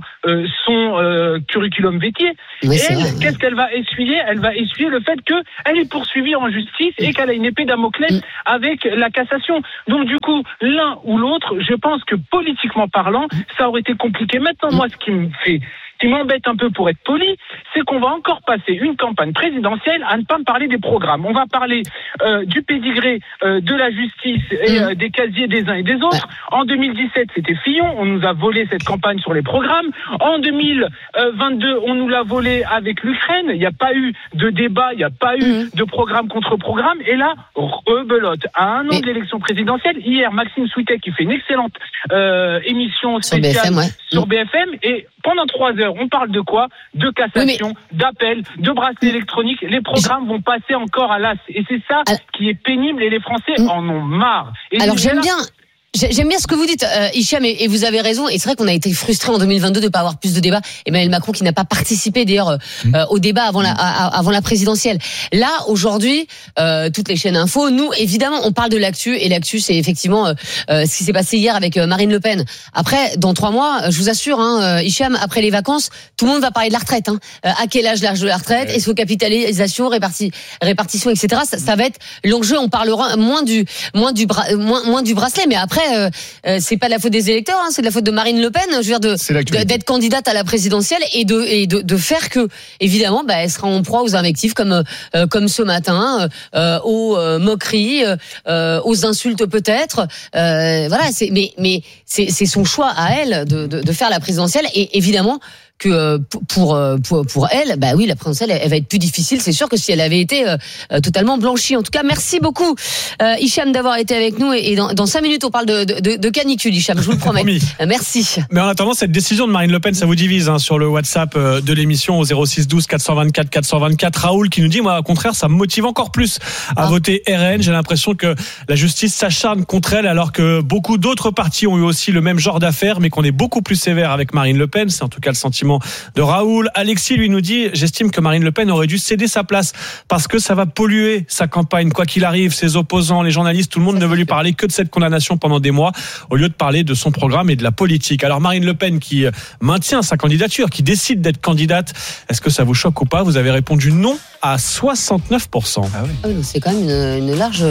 son curriculum vitae. Et elle, qu'est-ce qu'elle va essuyer? Elle va essuyer le fait qu'elle est poursuivie en justice et qu'elle a une épée Damoclès avec la cassation. Donc du coup, l'un ou l'autre, je pense que politiquement parlant, ça aurait été compliqué. Maintenant, moi, ce qui m'embête un peu pour être poli, c'est qu'on va encore passer une campagne présidentielle à ne pas me parler des programmes. On va parler du pédigré de la justice et des casiers des uns et des autres. En 2017, c'était Fillon, on nous a volé cette campagne sur les programmes. En 2022, on nous l'a volé avec l'Ukraine. Il n'y a pas eu de débat, il n'y a pas eu de programme contre programme. Et là, rebelote. À un an de l'élection présidentielle, hier, Maxime Souitet, qui fait une excellente émission spéciale sur BFM, et pendant 3 heures, on parle de quoi? De cassation, d'appel, de bracelet électronique. Les programmes vont passer encore à l'as. Et c'est ça qui est pénible et les Français en ont marre. Et alors j'aime bien ce que vous dites, Hicham, et vous avez raison. Et c'est vrai qu'on a été frustrés en 2022 de pas avoir plus de débats. Emmanuel Macron qui n'a pas participé d'ailleurs au débat avant la présidentielle. Là, aujourd'hui, toutes les chaînes info, nous, évidemment, on parle de l'actu. Et l'actu, c'est effectivement ce qui s'est passé hier avec Marine Le Pen. Après, dans 3 mois, je vous assure, Hicham, après les vacances, tout le monde va parler de la retraite. À quel âge l'âge de la retraite? Est-ce que capitalisation, répartition, etc. Ça va être l'enjeu. On parlera moins du bracelet, mais après, c'est pas de la faute des électeurs, c'est de la faute de Marine Le Pen, je veux dire d'être candidate à la présidentielle et de faire que, évidemment, elle sera en proie aux invectives comme ce matin, aux moqueries, aux insultes peut-être. Voilà, mais c'est son choix à elle de faire la présidentielle et évidemment que pour elle, oui, la présidentielle, elle va être plus difficile, c'est sûr, que si elle avait été totalement blanchie. En tout cas, merci beaucoup, Hicham, d'avoir été avec nous. Et dans 5 minutes, on parle de canicule, Hicham, je vous le promets. Merci. Mais en attendant, cette décision de Marine Le Pen, ça vous divise sur le WhatsApp de l'émission au 06 12 424 424. Raoul qui nous dit, moi, au contraire, ça me motive encore plus à voter RN. J'ai l'impression que la justice s'acharne contre elle, alors que beaucoup d'autres partis ont eu aussi le même genre d'affaires, mais qu'on est beaucoup plus sévère avec Marine Le Pen. C'est en tout cas le sentiment de Raoul. Alexis lui nous dit, j'estime que Marine Le Pen aurait dû céder sa place parce que ça va polluer sa campagne, quoi qu'il arrive. Ses opposants, les journalistes, tout le monde ne veut lui parler que de cette condamnation pendant des mois au lieu de parler de son programme et de la politique. Alors Marine Le Pen qui maintient sa candidature, qui décide d'être candidate, est-ce que ça vous choque ou pas? Vous avez répondu non à 69%. C'est quand même une large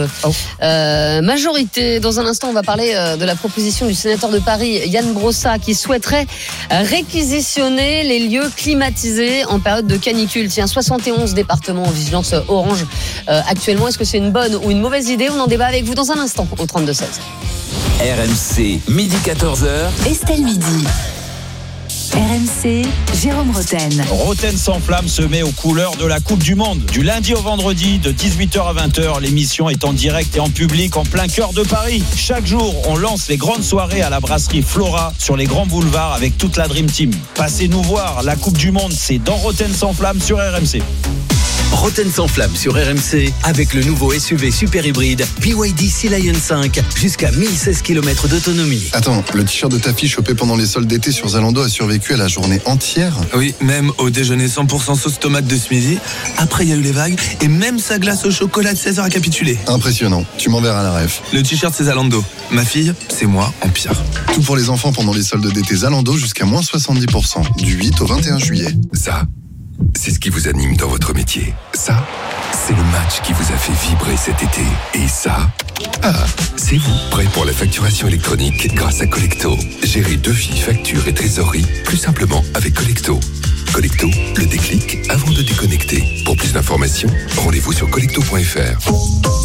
majorité. Dans un instant, on va parler de la proposition du sénateur de Paris, Yann Brossat, qui souhaiterait réquisitionner les lieux climatisés en période de canicule. Tiens, 71 départements en vigilance orange actuellement. Est-ce que c'est une bonne ou une mauvaise idée? On en débat avec vous dans un instant au 32-16. RMC, midi 14h. Estelle Midi. RMC, Jérôme Roten. Roten sans flamme se met aux couleurs de la Coupe du Monde. Du lundi au vendredi, de 18h à 20h, l'émission est en direct et en public en plein cœur de Paris. Chaque jour, on lance les grandes soirées à la brasserie Flora sur les grands boulevards avec toute la Dream Team. Passez nous voir, la Coupe du Monde, c'est dans Roten sans flamme sur RMC. Roten sans flamme sur RMC avec le nouveau SUV super hybride BYD Sea Lion 5 jusqu'à 1016 km d'autonomie. Attends, le t-shirt de ta fille chopé pendant les soldes d'été sur Zalando a survécu à la journée entière? Oui, même au déjeuner 100% sauce tomate de ce midi. Après, il y a eu les vagues et même sa glace au chocolat de 16h a capitulé. Impressionnant, tu m'enverras la ref. Le t-shirt c'est Zalando. Ma fille, c'est moi en pire. Tout pour les enfants pendant les soldes d'été Zalando jusqu'à moins 70%, du 8 au 21 juillet. Ça, c'est ce qui vous anime dans votre métier. Ça, c'est le match qui vous a fait vibrer cet été. Et ça, c'est vous, prêt pour la facturation électronique grâce à Collecto. Gérez devis, factures et trésorerie plus simplement avec Collecto. Collecto, le déclic avant de déconnecter. Pour plus d'informations, rendez-vous sur collecto.fr.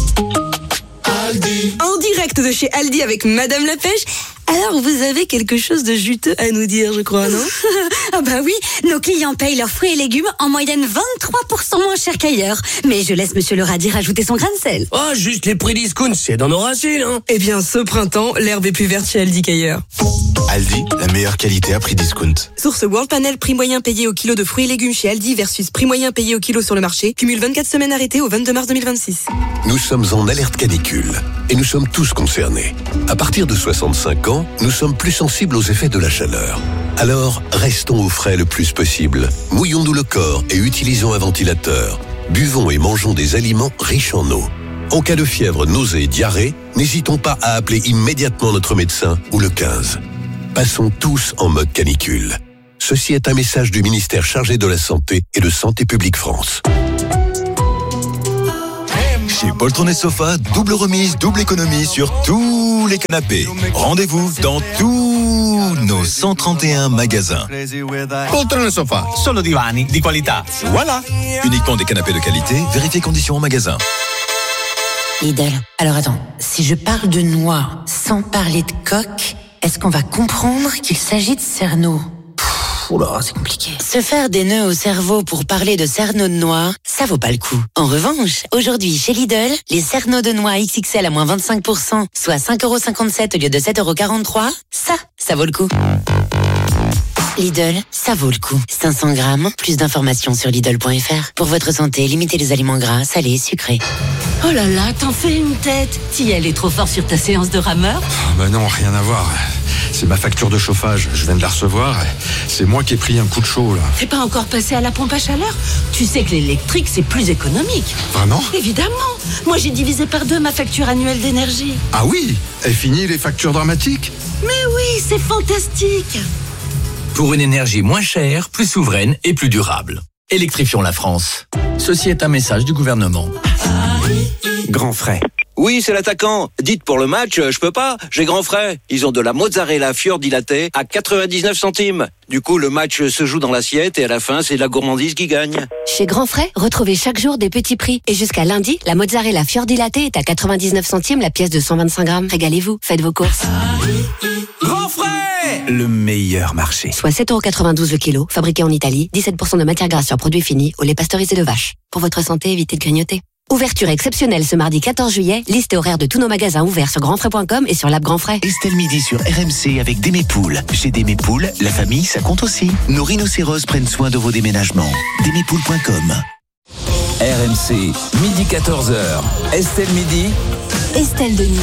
En direct de chez Aldi avec Madame la Pêche. Alors, vous avez quelque chose de juteux à nous dire, je crois, non? Ah bah oui, nos clients payent leurs fruits et légumes en moyenne 23% moins cher qu'ailleurs. Mais je laisse Monsieur le radis rajouter son grain de sel. Oh, juste les prix discount, c'est dans nos racines, hein. Eh bien, ce printemps, l'herbe est plus verte chez Aldi qu'ailleurs. Aldi, la meilleure qualité à prix discount. Source World Panel, prix moyen payé au kilo de fruits et légumes chez Aldi versus prix moyen payé au kilo sur le marché. Cumule 24 semaines arrêtées au 22 mars 2026. Nous sommes en alerte canicule et nous sommes tous concernés. À partir de 65 ans, nous sommes plus sensibles aux effets de la chaleur. Alors, restons au frais le plus possible. Mouillons-nous le corps et utilisons un ventilateur. Buvons et mangeons des aliments riches en eau. En cas de fièvre, nausée, diarrhée, n'hésitons pas à appeler immédiatement notre médecin ou le 15. Passons tous en mode canicule. Ceci est un message du ministère chargé de la Santé et de Santé publique France. Chez Poltron et Sofa, double remise, double économie sur tous les canapés. Rendez-vous dans tous nos 131 magasins. Poltron et Sofa, solo divani di qualità. Voilà, uniquement des canapés de qualité, vérifiez conditions en magasin. Lidl. Alors attends, si je parle de noix sans parler de coque, est-ce qu'on va comprendre qu'il s'agit de cerneau? Oula, c'est compliqué. Se faire des nœuds au cerveau pour parler de cerneau de noix, ça vaut pas le coup. En revanche, aujourd'hui, chez Lidl, les cerneaux de noix XXL à moins 25%, soit 5,57€ au lieu de 7,43€, ça vaut le coup. Lidl, ça vaut le coup. 500 grammes, plus d'informations sur Lidl.fr. Pour votre santé, limitez les aliments gras, salés, sucrés. Oh là là, t'en fais une tête. T'y allais trop fort sur ta séance de rameur? Bah non, rien à voir. C'est ma facture de chauffage, je viens de la recevoir. C'est moi qui ai pris un coup de chaud, là. T'es pas encore passé à la pompe à chaleur? Tu sais que l'électrique, c'est plus économique. Vraiment? Évidemment. Moi, j'ai divisé par 2 ma facture annuelle d'énergie. Ah oui? Et fini les factures dramatiques? Mais oui, c'est fantastique. Pour une énergie moins chère, plus souveraine et plus durable. Électrifions la France. Ceci est un message du gouvernement. Grand frais. Oui, c'est l'attaquant. Dites pour le match, je peux pas, j'ai grand frais. Ils ont de la mozzarella fior dilatée à 99 centimes. Du coup, le match se joue dans l'assiette et à la fin, c'est la gourmandise qui gagne. Chez Grand Frais, retrouvez chaque jour des petits prix. Et jusqu'à lundi, la mozzarella fior dilatée est à 99 centimes la pièce de 125 grammes. Régalez-vous, faites vos courses. Grand frais! Le meilleur marché. Soit 7,92€ le kilo, fabriqué en Italie, 17% de matière grasse sur produits finis, au lait pasteurisé de vache. Pour votre santé, évitez de grignoter. Ouverture exceptionnelle ce mardi 14 juillet. Liste et horaire de tous nos magasins ouverts sur grandfrais.com et sur l'app Grand Frais. Estelle Midi sur RMC avec Démépoules. Chez Démépoules, la famille, ça compte aussi. Nos rhinocéros prennent soin de vos déménagements. Démépoules.com. RMC, midi 14h. Estelle Midi. Estelle Denis.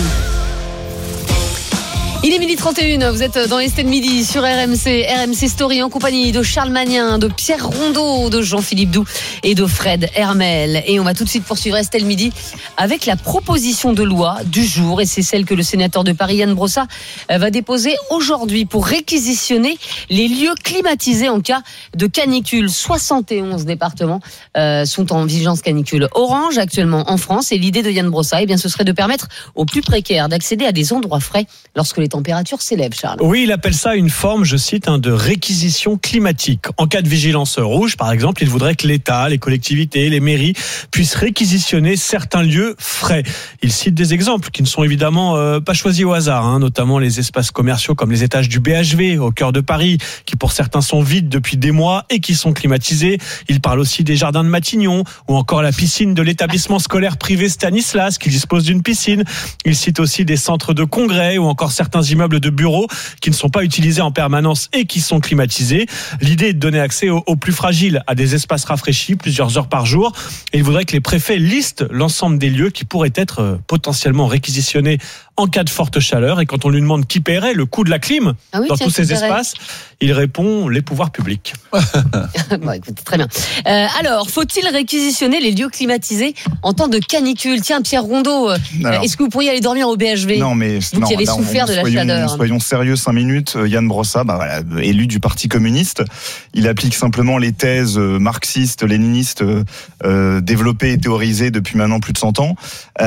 Il est 12h31, vous êtes dans Estelle Midi sur RMC, RMC Story en compagnie de Charles Magnin, de Pierre Rondeau, de Jean-Philippe Doux et de Fred Hermel. Et on va tout de suite poursuivre Estelle Midi avec la proposition de loi du jour. Et c'est celle que le sénateur de Paris, Yann Brossat, va déposer aujourd'hui pour réquisitionner les lieux climatisés en cas de canicule. 71 départements sont en vigilance canicule orange actuellement en France. Et l'idée de Yann Brossat, eh bien, ce serait de permettre aux plus précaires d'accéder à des endroits frais lorsque les températures s'élèvent, Charles. Oui, il appelle ça une forme, je cite, de réquisition climatique. En cas de vigilance rouge, par exemple, il voudrait que l'État, les collectivités, les mairies puissent réquisitionner certains lieux frais. Il cite des exemples qui ne sont évidemment pas choisis au hasard, notamment les espaces commerciaux comme les étages du BHV au cœur de Paris, qui pour certains sont vides depuis des mois et qui sont climatisés. Il parle aussi des jardins de Matignon ou encore la piscine de l'établissement scolaire privé Stanislas qui dispose d'une piscine. Il cite aussi des centres de congrès ou encore certains immeubles de bureaux qui ne sont pas utilisés en permanence et qui sont climatisés. L'idée est de donner accès aux plus fragiles à des espaces rafraîchis plusieurs heures par jour. Et il voudrait que les préfets listent l'ensemble des lieux qui pourraient être potentiellement réquisitionnés en cas de forte chaleur. Et quand on lui demande qui paierait le coût de la clim dans tous ces espaces, il répond les pouvoirs publics. Bon, écoute, très bien. Alors, faut-il réquisitionner les lieux climatisés en temps de canicule? Tiens, Pierre Rondeau, est-ce que vous pourriez aller dormir au BHV? Non, mais vous qui avez souffert de la chaleur. Soyons sérieux 5 minutes. Yann Brossa, élu du Parti communiste, il applique simplement les thèses marxistes, léninistes développées et théorisées depuis maintenant plus de 100 ans,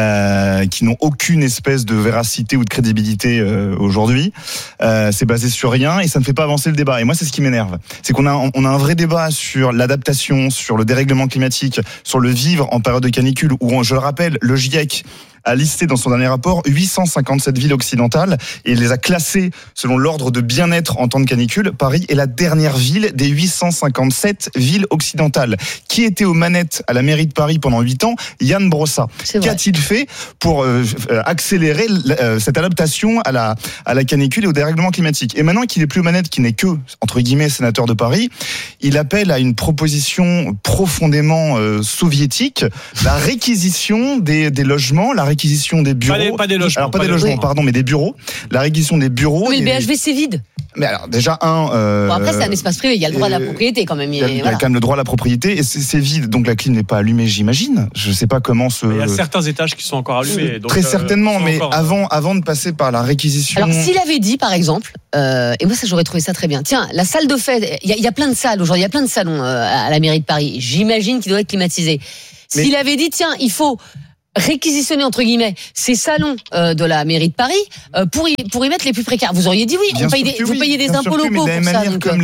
qui n'ont aucune espèce de véracité ou de crédibilité aujourd'hui. C'est basé sur rien et ça ne fait pas avancer le débat. Et moi, c'est ce qui m'énerve. C'est qu'on a un vrai débat sur l'adaptation, sur le dérèglement climatique, sur le vivre en période de canicule, où, je le rappelle, le GIEC a listé dans son dernier rapport 857 villes occidentales et il les a classées selon l'ordre de bien-être en temps de canicule. Paris est la dernière ville des 857 villes occidentales. Qui était aux manettes à la mairie de Paris pendant 8 ans? Yann Brossa. Qu'a-t-il fait pour accélérer cette adaptation à la canicule et au dérèglement climatique? Et maintenant qu'il est plus aux manettes, qu'il n'est que, entre guillemets, sénateur de Paris, il appelle à une proposition profondément soviétique, la réquisition des logements, la réquisition des bureaux. Pas des logements. Alors pas des logements, pardon, mais des bureaux. La réquisition des bureaux. Mais le BHV, c'est vide. Mais alors, déjà, bon, après, c'est un espace privé. Il y a le droit de la propriété, quand même. Il y a quand même le droit à la propriété. Et c'est vide. Donc, la clim n'est pas allumée, j'imagine. Je sais pas comment Il y a certains étages qui sont encore allumés. Donc, très certainement. Mais avant de passer par la réquisition. Alors, s'il avait dit, par exemple, et moi, j'aurais trouvé ça très bien. Tiens, la salle de fête. Il y a plein de salles aujourd'hui. Il y a plein de salons à la mairie de Paris. J'imagine qu'il doit être climatisé. S'il avait dit, tiens, il faut réquisitionner entre guillemets ces salons de la mairie de Paris pour y mettre les plus précaires. Vous auriez dit oui, vous payez des impôts locaux pour ça. Donc, comme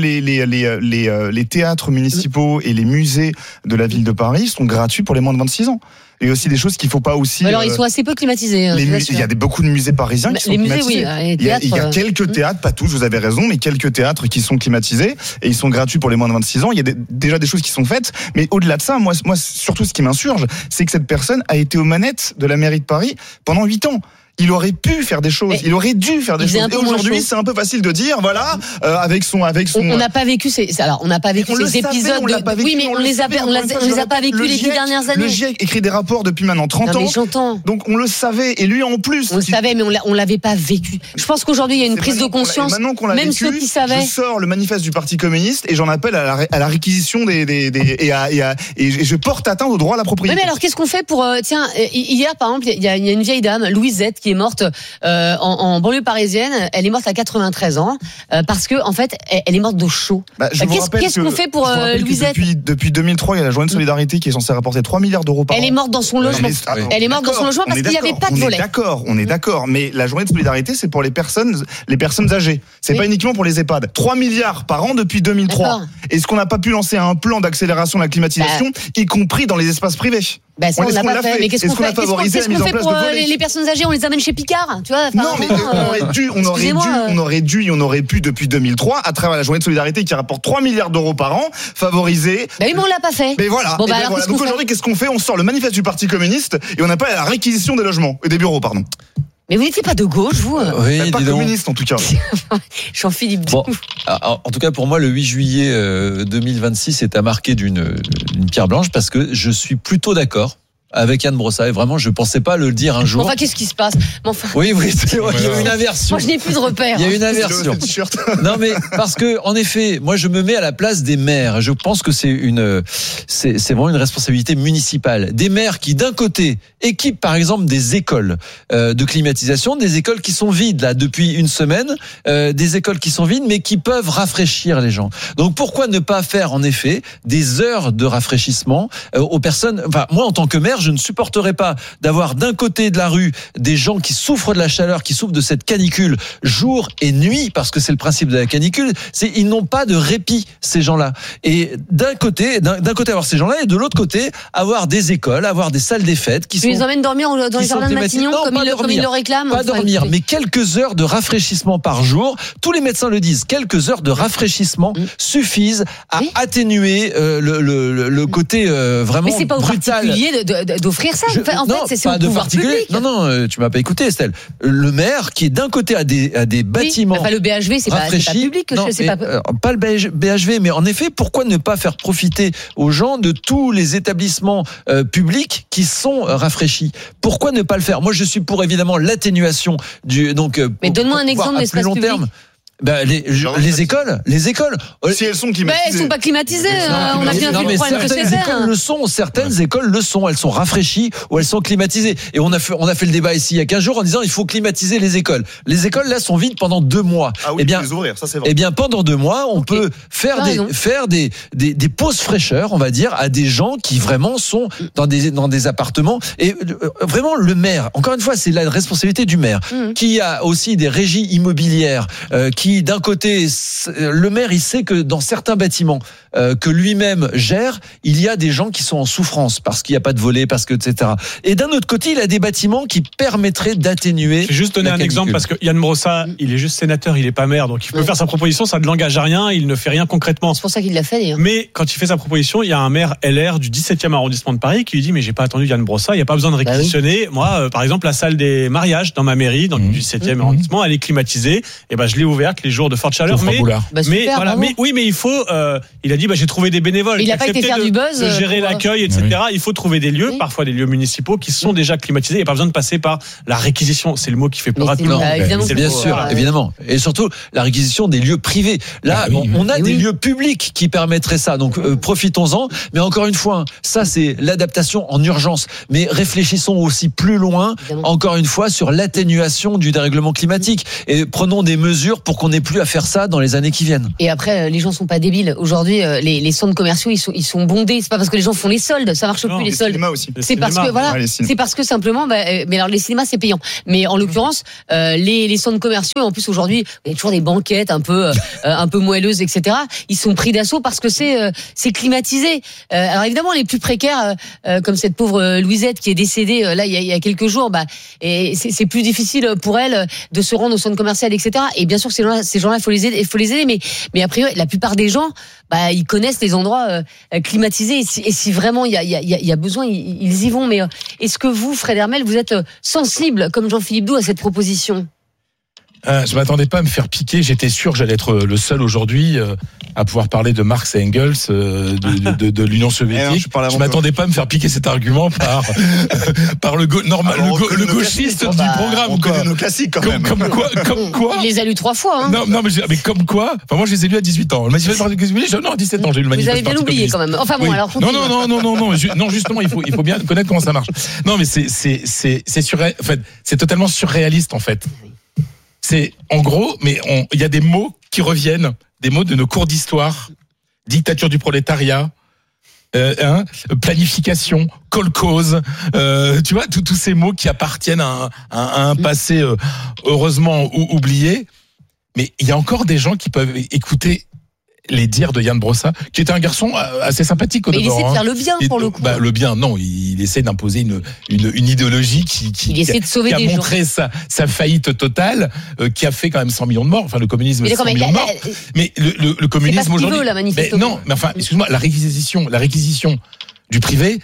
les théâtres municipaux et les musées de la ville de Paris sont gratuits pour les moins de 26 ans. Et aussi des choses qu'il faut pas aussi. Alors ils sont assez peu climatisés. Il y a beaucoup de musées parisiens qui sont climatisés. Oui, il y a quelques théâtres, pas tous, vous avez raison, mais quelques théâtres qui sont climatisés et ils sont gratuits pour les moins de 26 ans. Il y a déjà des choses qui sont faites, mais au-delà de ça, moi surtout ce qui m'insurge, c'est que cette personne a été aux manettes de la mairie de Paris pendant 8 ans. Il aurait pu faire des choses, il aurait dû faire des choses. Et aujourd'hui, c'est un peu facile de dire, voilà, avec son. On n'a pas vécu ces épisodes. Oui, mais on les a pas vécus les 10 dernières années. Le GIEC écrit des rapports depuis maintenant 30 ans. J'entends. Donc on le savait, et lui en plus. On le savait, mais on l'avait pas vécu. Je pense qu'aujourd'hui, il y a une prise de conscience. Même ceux qui savaient. Je sors le manifeste du Parti communiste et j'en appelle à la réquisition et je porte atteinte au droit à la propriété. Mais alors, qu'est-ce qu'on fait pour tiens, hier par exemple, il y a une vieille dame, Louisette, qui est morte en banlieue parisienne. Elle est morte à 93 ans parce que en fait, elle est morte d'eau chaude. Qu'est-ce qu'on fait pour Louisette? Depuis 2003, il y a la journée de solidarité qui est censée rapporter 3 milliards d'euros par an. Elle est morte dans son logement. Elle est morte dans son logement parce qu'il n'y avait pas de volet. On est d'accord. Mais la journée de solidarité, c'est pour les personnes âgées. C'est pas uniquement pour les EHPAD. 3 milliards par an depuis 2003. Est-ce qu'on n'a pas pu lancer un plan d'accélération de la climatisation, y compris dans les espaces privés? Ça, on l'a pas fait. Mais qu'est-ce qu'on fait pour les personnes âgées? On les amène chez Picard, tu vois? Non, mais on aurait pu depuis 2003, à travers la journée de solidarité qui rapporte 3 milliards d'euros par an, favoriser. Oui, mais on l'a pas fait. Mais voilà. Donc aujourd'hui, qu'est-ce qu'on fait? On sort le manifeste du Parti communiste et on n'a pas la réquisition des logements et des bureaux, pardon. Mais vous n'étiez pas de gauche, vous? Oui, pas communiste en tout cas. Jean-Philippe. Bon, en tout cas, pour moi, le 8 juillet 2026 est à marquer d'une pierre blanche parce que je suis plutôt d'accord avec Yann Brossa. Et vraiment, je pensais pas le dire un jour. Enfin, qu'est-ce qui se passe? Oui, c'est vrai, il y a une inversion. Moi, je n'ai plus de repères. Il y a une inversion. Non, mais parce que, en effet, moi, je me mets à la place des maires. Je pense que c'est vraiment une responsabilité municipale. Des maires qui, d'un côté, équipent, par exemple, des écoles de climatisation, des écoles qui sont vides, là, depuis une semaine, des écoles qui sont vides, mais qui peuvent rafraîchir les gens. Donc, pourquoi ne pas faire, en effet, des heures de rafraîchissement aux personnes? Enfin, moi, en tant que maire, je ne supporterai pas d'avoir d'un côté de la rue des gens qui souffrent de la chaleur, qui souffrent de cette canicule jour et nuit, parce que c'est le principe de la canicule, ils n'ont pas de répit, ces gens-là. Et d'un côté avoir ces gens-là, et de l'autre côté avoir des écoles, avoir des salles des fêtes qui sont... Tu les emmènes dormir dans les jardins de Matignon comme ils le réclament? Pas dormir, mais quelques heures de rafraîchissement par jour. Tous les médecins le disent, quelques heures de rafraîchissement suffisent à atténuer le côté vraiment brutal. Mais c'est pas au particulier d'offrir ça. En fait, c'est au pouvoir public. Non, tu m'as pas écouté, Estelle. Le maire qui est d'un côté à des bâtiments le BHV, c'est pas public. Pas le BHV, mais en effet, pourquoi ne pas faire profiter aux gens de tous les établissements publics qui sont rafraîchis? Pourquoi ne pas le faire? Moi, je suis pour évidemment l'atténuation du mais donne-moi un exemple d'espace public. Les écoles. Si elles sont climatisées. Elles sont pas climatisées. On a bien vu le problème que c'est. Certaines écoles le sont. Elles sont rafraîchies ou elles sont climatisées. Et on a fait le débat ici il y a 15 jours en disant il faut climatiser les écoles. Les écoles là sont vides pendant 2 mois. Ah oui, les ouvrir, ça c'est vrai. Eh bien, pendant 2 mois, on peut faire des pauses fraîcheur, on va dire, à des gens qui vraiment sont dans des appartements. Et vraiment, le maire, encore une fois, c'est la responsabilité du maire, qui a aussi des régies immobilières, qui d'un côté, le maire, il sait que dans certains bâtiments que lui-même gère, il y a des gens qui sont en souffrance parce qu'il n'y a pas de volets, parce que etc. Et d'un autre côté, il a des bâtiments qui permettraient d'atténuer. Je vais juste donner un exemple parce que Yann Brossa, il est juste sénateur, il est pas maire, donc il peut faire sa proposition, ça ne l'engage à rien, il ne fait rien concrètement. C'est pour ça qu'il l'a fait d'ailleurs. Mais quand il fait sa proposition, il y a un maire LR du 17e arrondissement de Paris qui lui dit mais j'ai pas attendu Yann Brossa, il n'y a pas besoin de réquisitionner. Moi, par exemple, la salle des mariages dans ma mairie, dans le 17e arrondissement, elle est climatisée. Et ben je l'ai ouverte les jours de forte chaleur. Mais il faut. Il a dit j'ai trouvé des bénévoles. Il n'a pas été faire du buzz. De gérer l'accueil, etc. Il faut trouver des lieux, parfois des lieux municipaux qui sont déjà climatisés. Il n'y a pas besoin de passer par la réquisition. C'est le mot qui fait peur à tout le monde. Bien sûr, évidemment. Et surtout la réquisition des lieux privés. Là, on a des lieux publics qui permettraient ça. Donc profitons-en. Mais encore une fois, ça c'est l'adaptation en urgence. Mais réfléchissons aussi plus loin. Encore une fois sur l'atténuation du dérèglement climatique et prenons des mesures pour qu'on n'ait plus à faire ça dans les années qui viennent. Et après, les gens sont pas débiles. Aujourd'hui, les centres commerciaux, ils sont bondés. C'est pas parce que les gens font les soldes, ça marche plus les soldes. C'est parce que c'est parce que simplement. Mais alors les cinémas c'est payant. Mais en l'occurrence, les centres commerciaux, en plus aujourd'hui, il y a toujours des banquettes un peu moelleuses, etc. Ils sont pris d'assaut parce que c'est climatisé. Alors évidemment, les plus précaires, comme cette pauvre Louisette qui est décédée là il y a quelques jours, et c'est plus difficile pour elle de se rendre au centre commercial, etc. Et bien sûr, ces gens-là, il faut les aider. Mais a priori, la plupart des gens, ils connaissent les endroits climatisés. Et si vraiment il y a besoin, ils y vont. Mais est-ce que vous, Fred Hermel, vous êtes sensible, comme Jean-Philippe Doux, à cette proposition? Je m'attendais pas à me faire piquer. J'étais sûr que j'allais être le seul aujourd'hui à pouvoir parler de Marx et Engels, de l'Union soviétique. Je m'attendais pas à me faire piquer cet argument par le gauchiste du programme. On connaît nos classiques quand même. Comme quoi. Il les a lus 3 fois. Mais comme quoi. Enfin, moi, je les ai lus à 18 ans. Le manifeste parti communiste. Non, à 17 ans, j'ai lu le manifeste. Vous avez bien oublié quand même. Enfin bon, alors. Non, justement, il faut bien connaître comment ça marche. Non, mais c'est totalement surréaliste en fait. C'est en gros, mais il y a des mots qui reviennent, des mots de nos cours d'histoire, dictature du prolétariat, planification, kolkhoz, tu vois, tous ces mots qui appartiennent à un passé heureusement oublié. Mais il y a encore des gens qui peuvent écouter les dires de Yann Brossa, qui était un garçon assez sympathique au demeurant. Mais il essaie de faire le bien pour le coup. Le bien, non, il essaie d'imposer une idéologie qui essaie de sauver a montré sa faillite totale, qui a fait quand même 100 millions de morts. Enfin, le communisme, 100 millions de morts. Mais le communisme aujourd'hui. Excuse-moi, la réquisition du privé,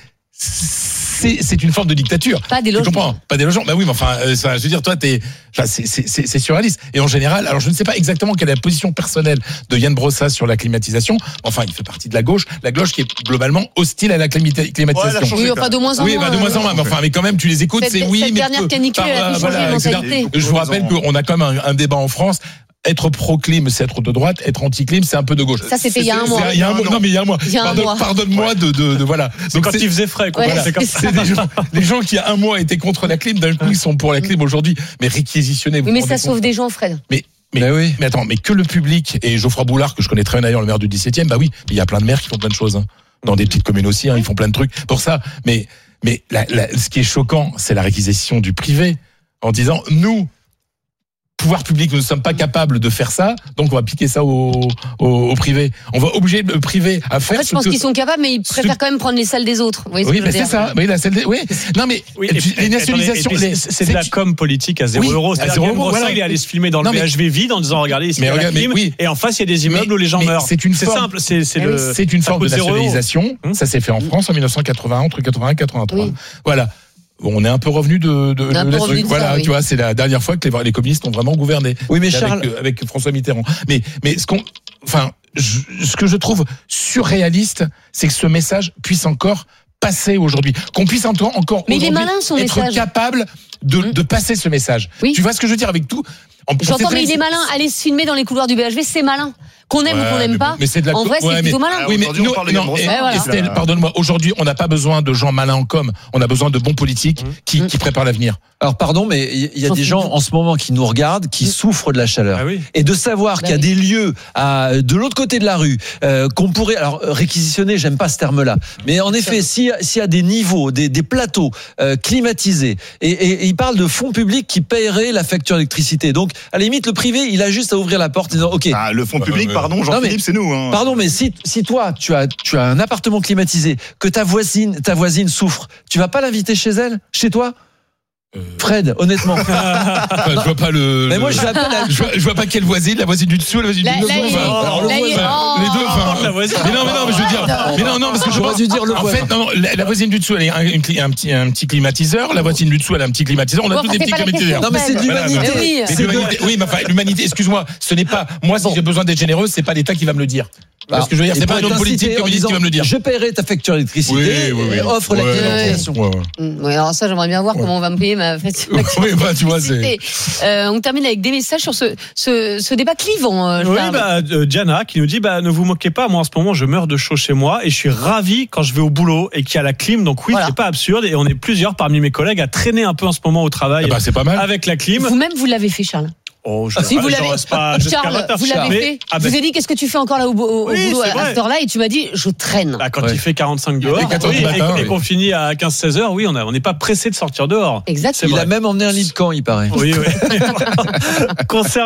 c'est une forme de dictature. Pas des logements. Tu comprends ? Pas des logements. Bah oui, mais enfin, je veux dire, toi, c'est surréaliste. Et en général, alors je ne sais pas exactement quelle est la position personnelle de Yann Brossa sur la climatisation. Enfin, il fait partie de la gauche qui est globalement hostile à la climatisation. Oui, enfin, de moins en moins. Oui, de moins en moins. Mais quand même, tu les écoutes, c'est oui. Cette dernière canicule, elle a pu changer les mentalités. Je vous rappelle qu'on a quand même un débat en France. Être pro-clim, c'est être de droite. Être anti-clim, c'est un peu de gauche. Ça, c'était il y a un mois. Non, mais il y a un mois. Pardonne-moi de voilà. Donc quand il faisait frais, quoi. Voilà. C'est des gens qui, il y a un mois, étaient contre la clim, d'un coup, ils sont pour la clim aujourd'hui. Mais réquisitionner. Oui, mais ça sauve des gens, Fred. Mais attends, mais que le public, et Geoffroy Boulard, que je connais très bien d'ailleurs, le maire du 17e, bah oui, il y a plein de maires qui font plein de choses, dans des petites communes aussi, ils font plein de trucs pour ça. Mais Mais ce qui est choquant, c'est la réquisition du privé en disant nous. Pouvoir public, nous ne sommes pas capables de faire ça, donc on va piquer ça au privé. On va obliger le privé à faire. En fait, je pense qu'ils sont capables, mais ils préfèrent quand même prendre les salles des autres. Vous voyez ce que je veux dire. C'est ça. Oui, la salle des. Oui. Non, mais les nationalisations, c'est de la com politique à 0 euros. À 0 euros. Voilà. Il est allé se filmer dans le BHV vide en disant regardez, ici il y a la clim, et en face il y a des immeubles où les gens meurent. C'est simple. C'est une forme de nationalisation. Ça s'est fait en France en 1980, entre 81 et 83. Voilà. Bon, on est un peu revenu de voilà, oui. Tu vois, c'est la dernière fois que les communistes ont vraiment gouverné. Oui, mais Charles, avec François Mitterrand. Mais ce que je trouve surréaliste, c'est que ce message puisse encore passer aujourd'hui, qu'on puisse encore mais il est malin, son être message. capable de passer ce message. Oui. Tu vois ce que je veux dire avec tout. J'entends, mais il est malin. Aller se filmer dans les couloirs du BHV, c'est malin. Qu'on aime ou qu'on n'aime pas. Mais c'est de la en vrai, c'est plutôt malin. Oui, mais Estelle, pardonne-moi. Aujourd'hui, on n'a pas besoin de gens malins en com. On a besoin de bons politiques qui préparent l'avenir. Alors, pardon, mais il y a des gens en ce moment qui nous regardent, qui souffrent de la chaleur. Et de savoir qu'il y a des lieux de l'autre côté de la rue qu'on pourrait, alors réquisitionner, j'aime pas ce terme-là, mais en effet, s'il y a des niveaux, des plateaux climatisés, et il parle de fonds publics qui paieraient la facture d'électricité. Donc, à la limite, le privé, il a juste à ouvrir la porte et dire, ok. Le fonds public, pardon, Jean-Philippe, c'est nous. Hein. Pardon, mais si toi, tu as un appartement climatisé, que ta voisine souffre, tu vas pas l'inviter chez elle, chez toi? Fred, honnêtement. Je vois pas Mais moi, je vois pas quelle voisine, la voisine du dessous, la voisine du dessous. Les deux, mais je veux dire. Mais non, parce que j'aurais dû dire le voisin. En fait, non, la voisine du dessous, elle a un petit climatiseur. La voisine du dessous, elle a un petit climatiseur. On a tous des petits climatiseurs. Non, mais c'est de l'humanité. Oui, mais enfin, l'humanité, excuse-moi, ce n'est pas, moi, si j'ai besoin d'être généreux, c'est pas l'État qui va me le dire. Parce que je veux dire, c'est pas un homme politique communiste qui va me le dire. Je paierai ta facture d'électricité et offre la climatisation. Oui, alors ça, j'aimerais bien voir comment on va me payer ma facture d'électricité. Oui, tu vois, on termine avec des messages sur ce débat clivant. Oui, Diana qui nous dit, ne vous moquez pas, moi en ce moment, je meurs de chaud chez moi et je suis ravi quand je vais au boulot et qu'il y a la clim. Donc oui, c'est pas absurde et on est plusieurs parmi mes collègues à traîner un peu en ce moment au travail. C'est pas mal. Avec la clim. Vous-même, vous l'avez fait, Charles. Si vous l'avez, Charles, vous l'avez fait. Je vous ai dit, qu'est-ce que tu fais encore là au boulot à cette heure-là, et tu m'as dit, je traîne. Quand il fait 45 dehors, et qu'on finit à 15-16 heures, oui, on n'est pas pressé de sortir dehors. Exactement. Il a même emmené un lit de camp, il paraît. Oui. Concernant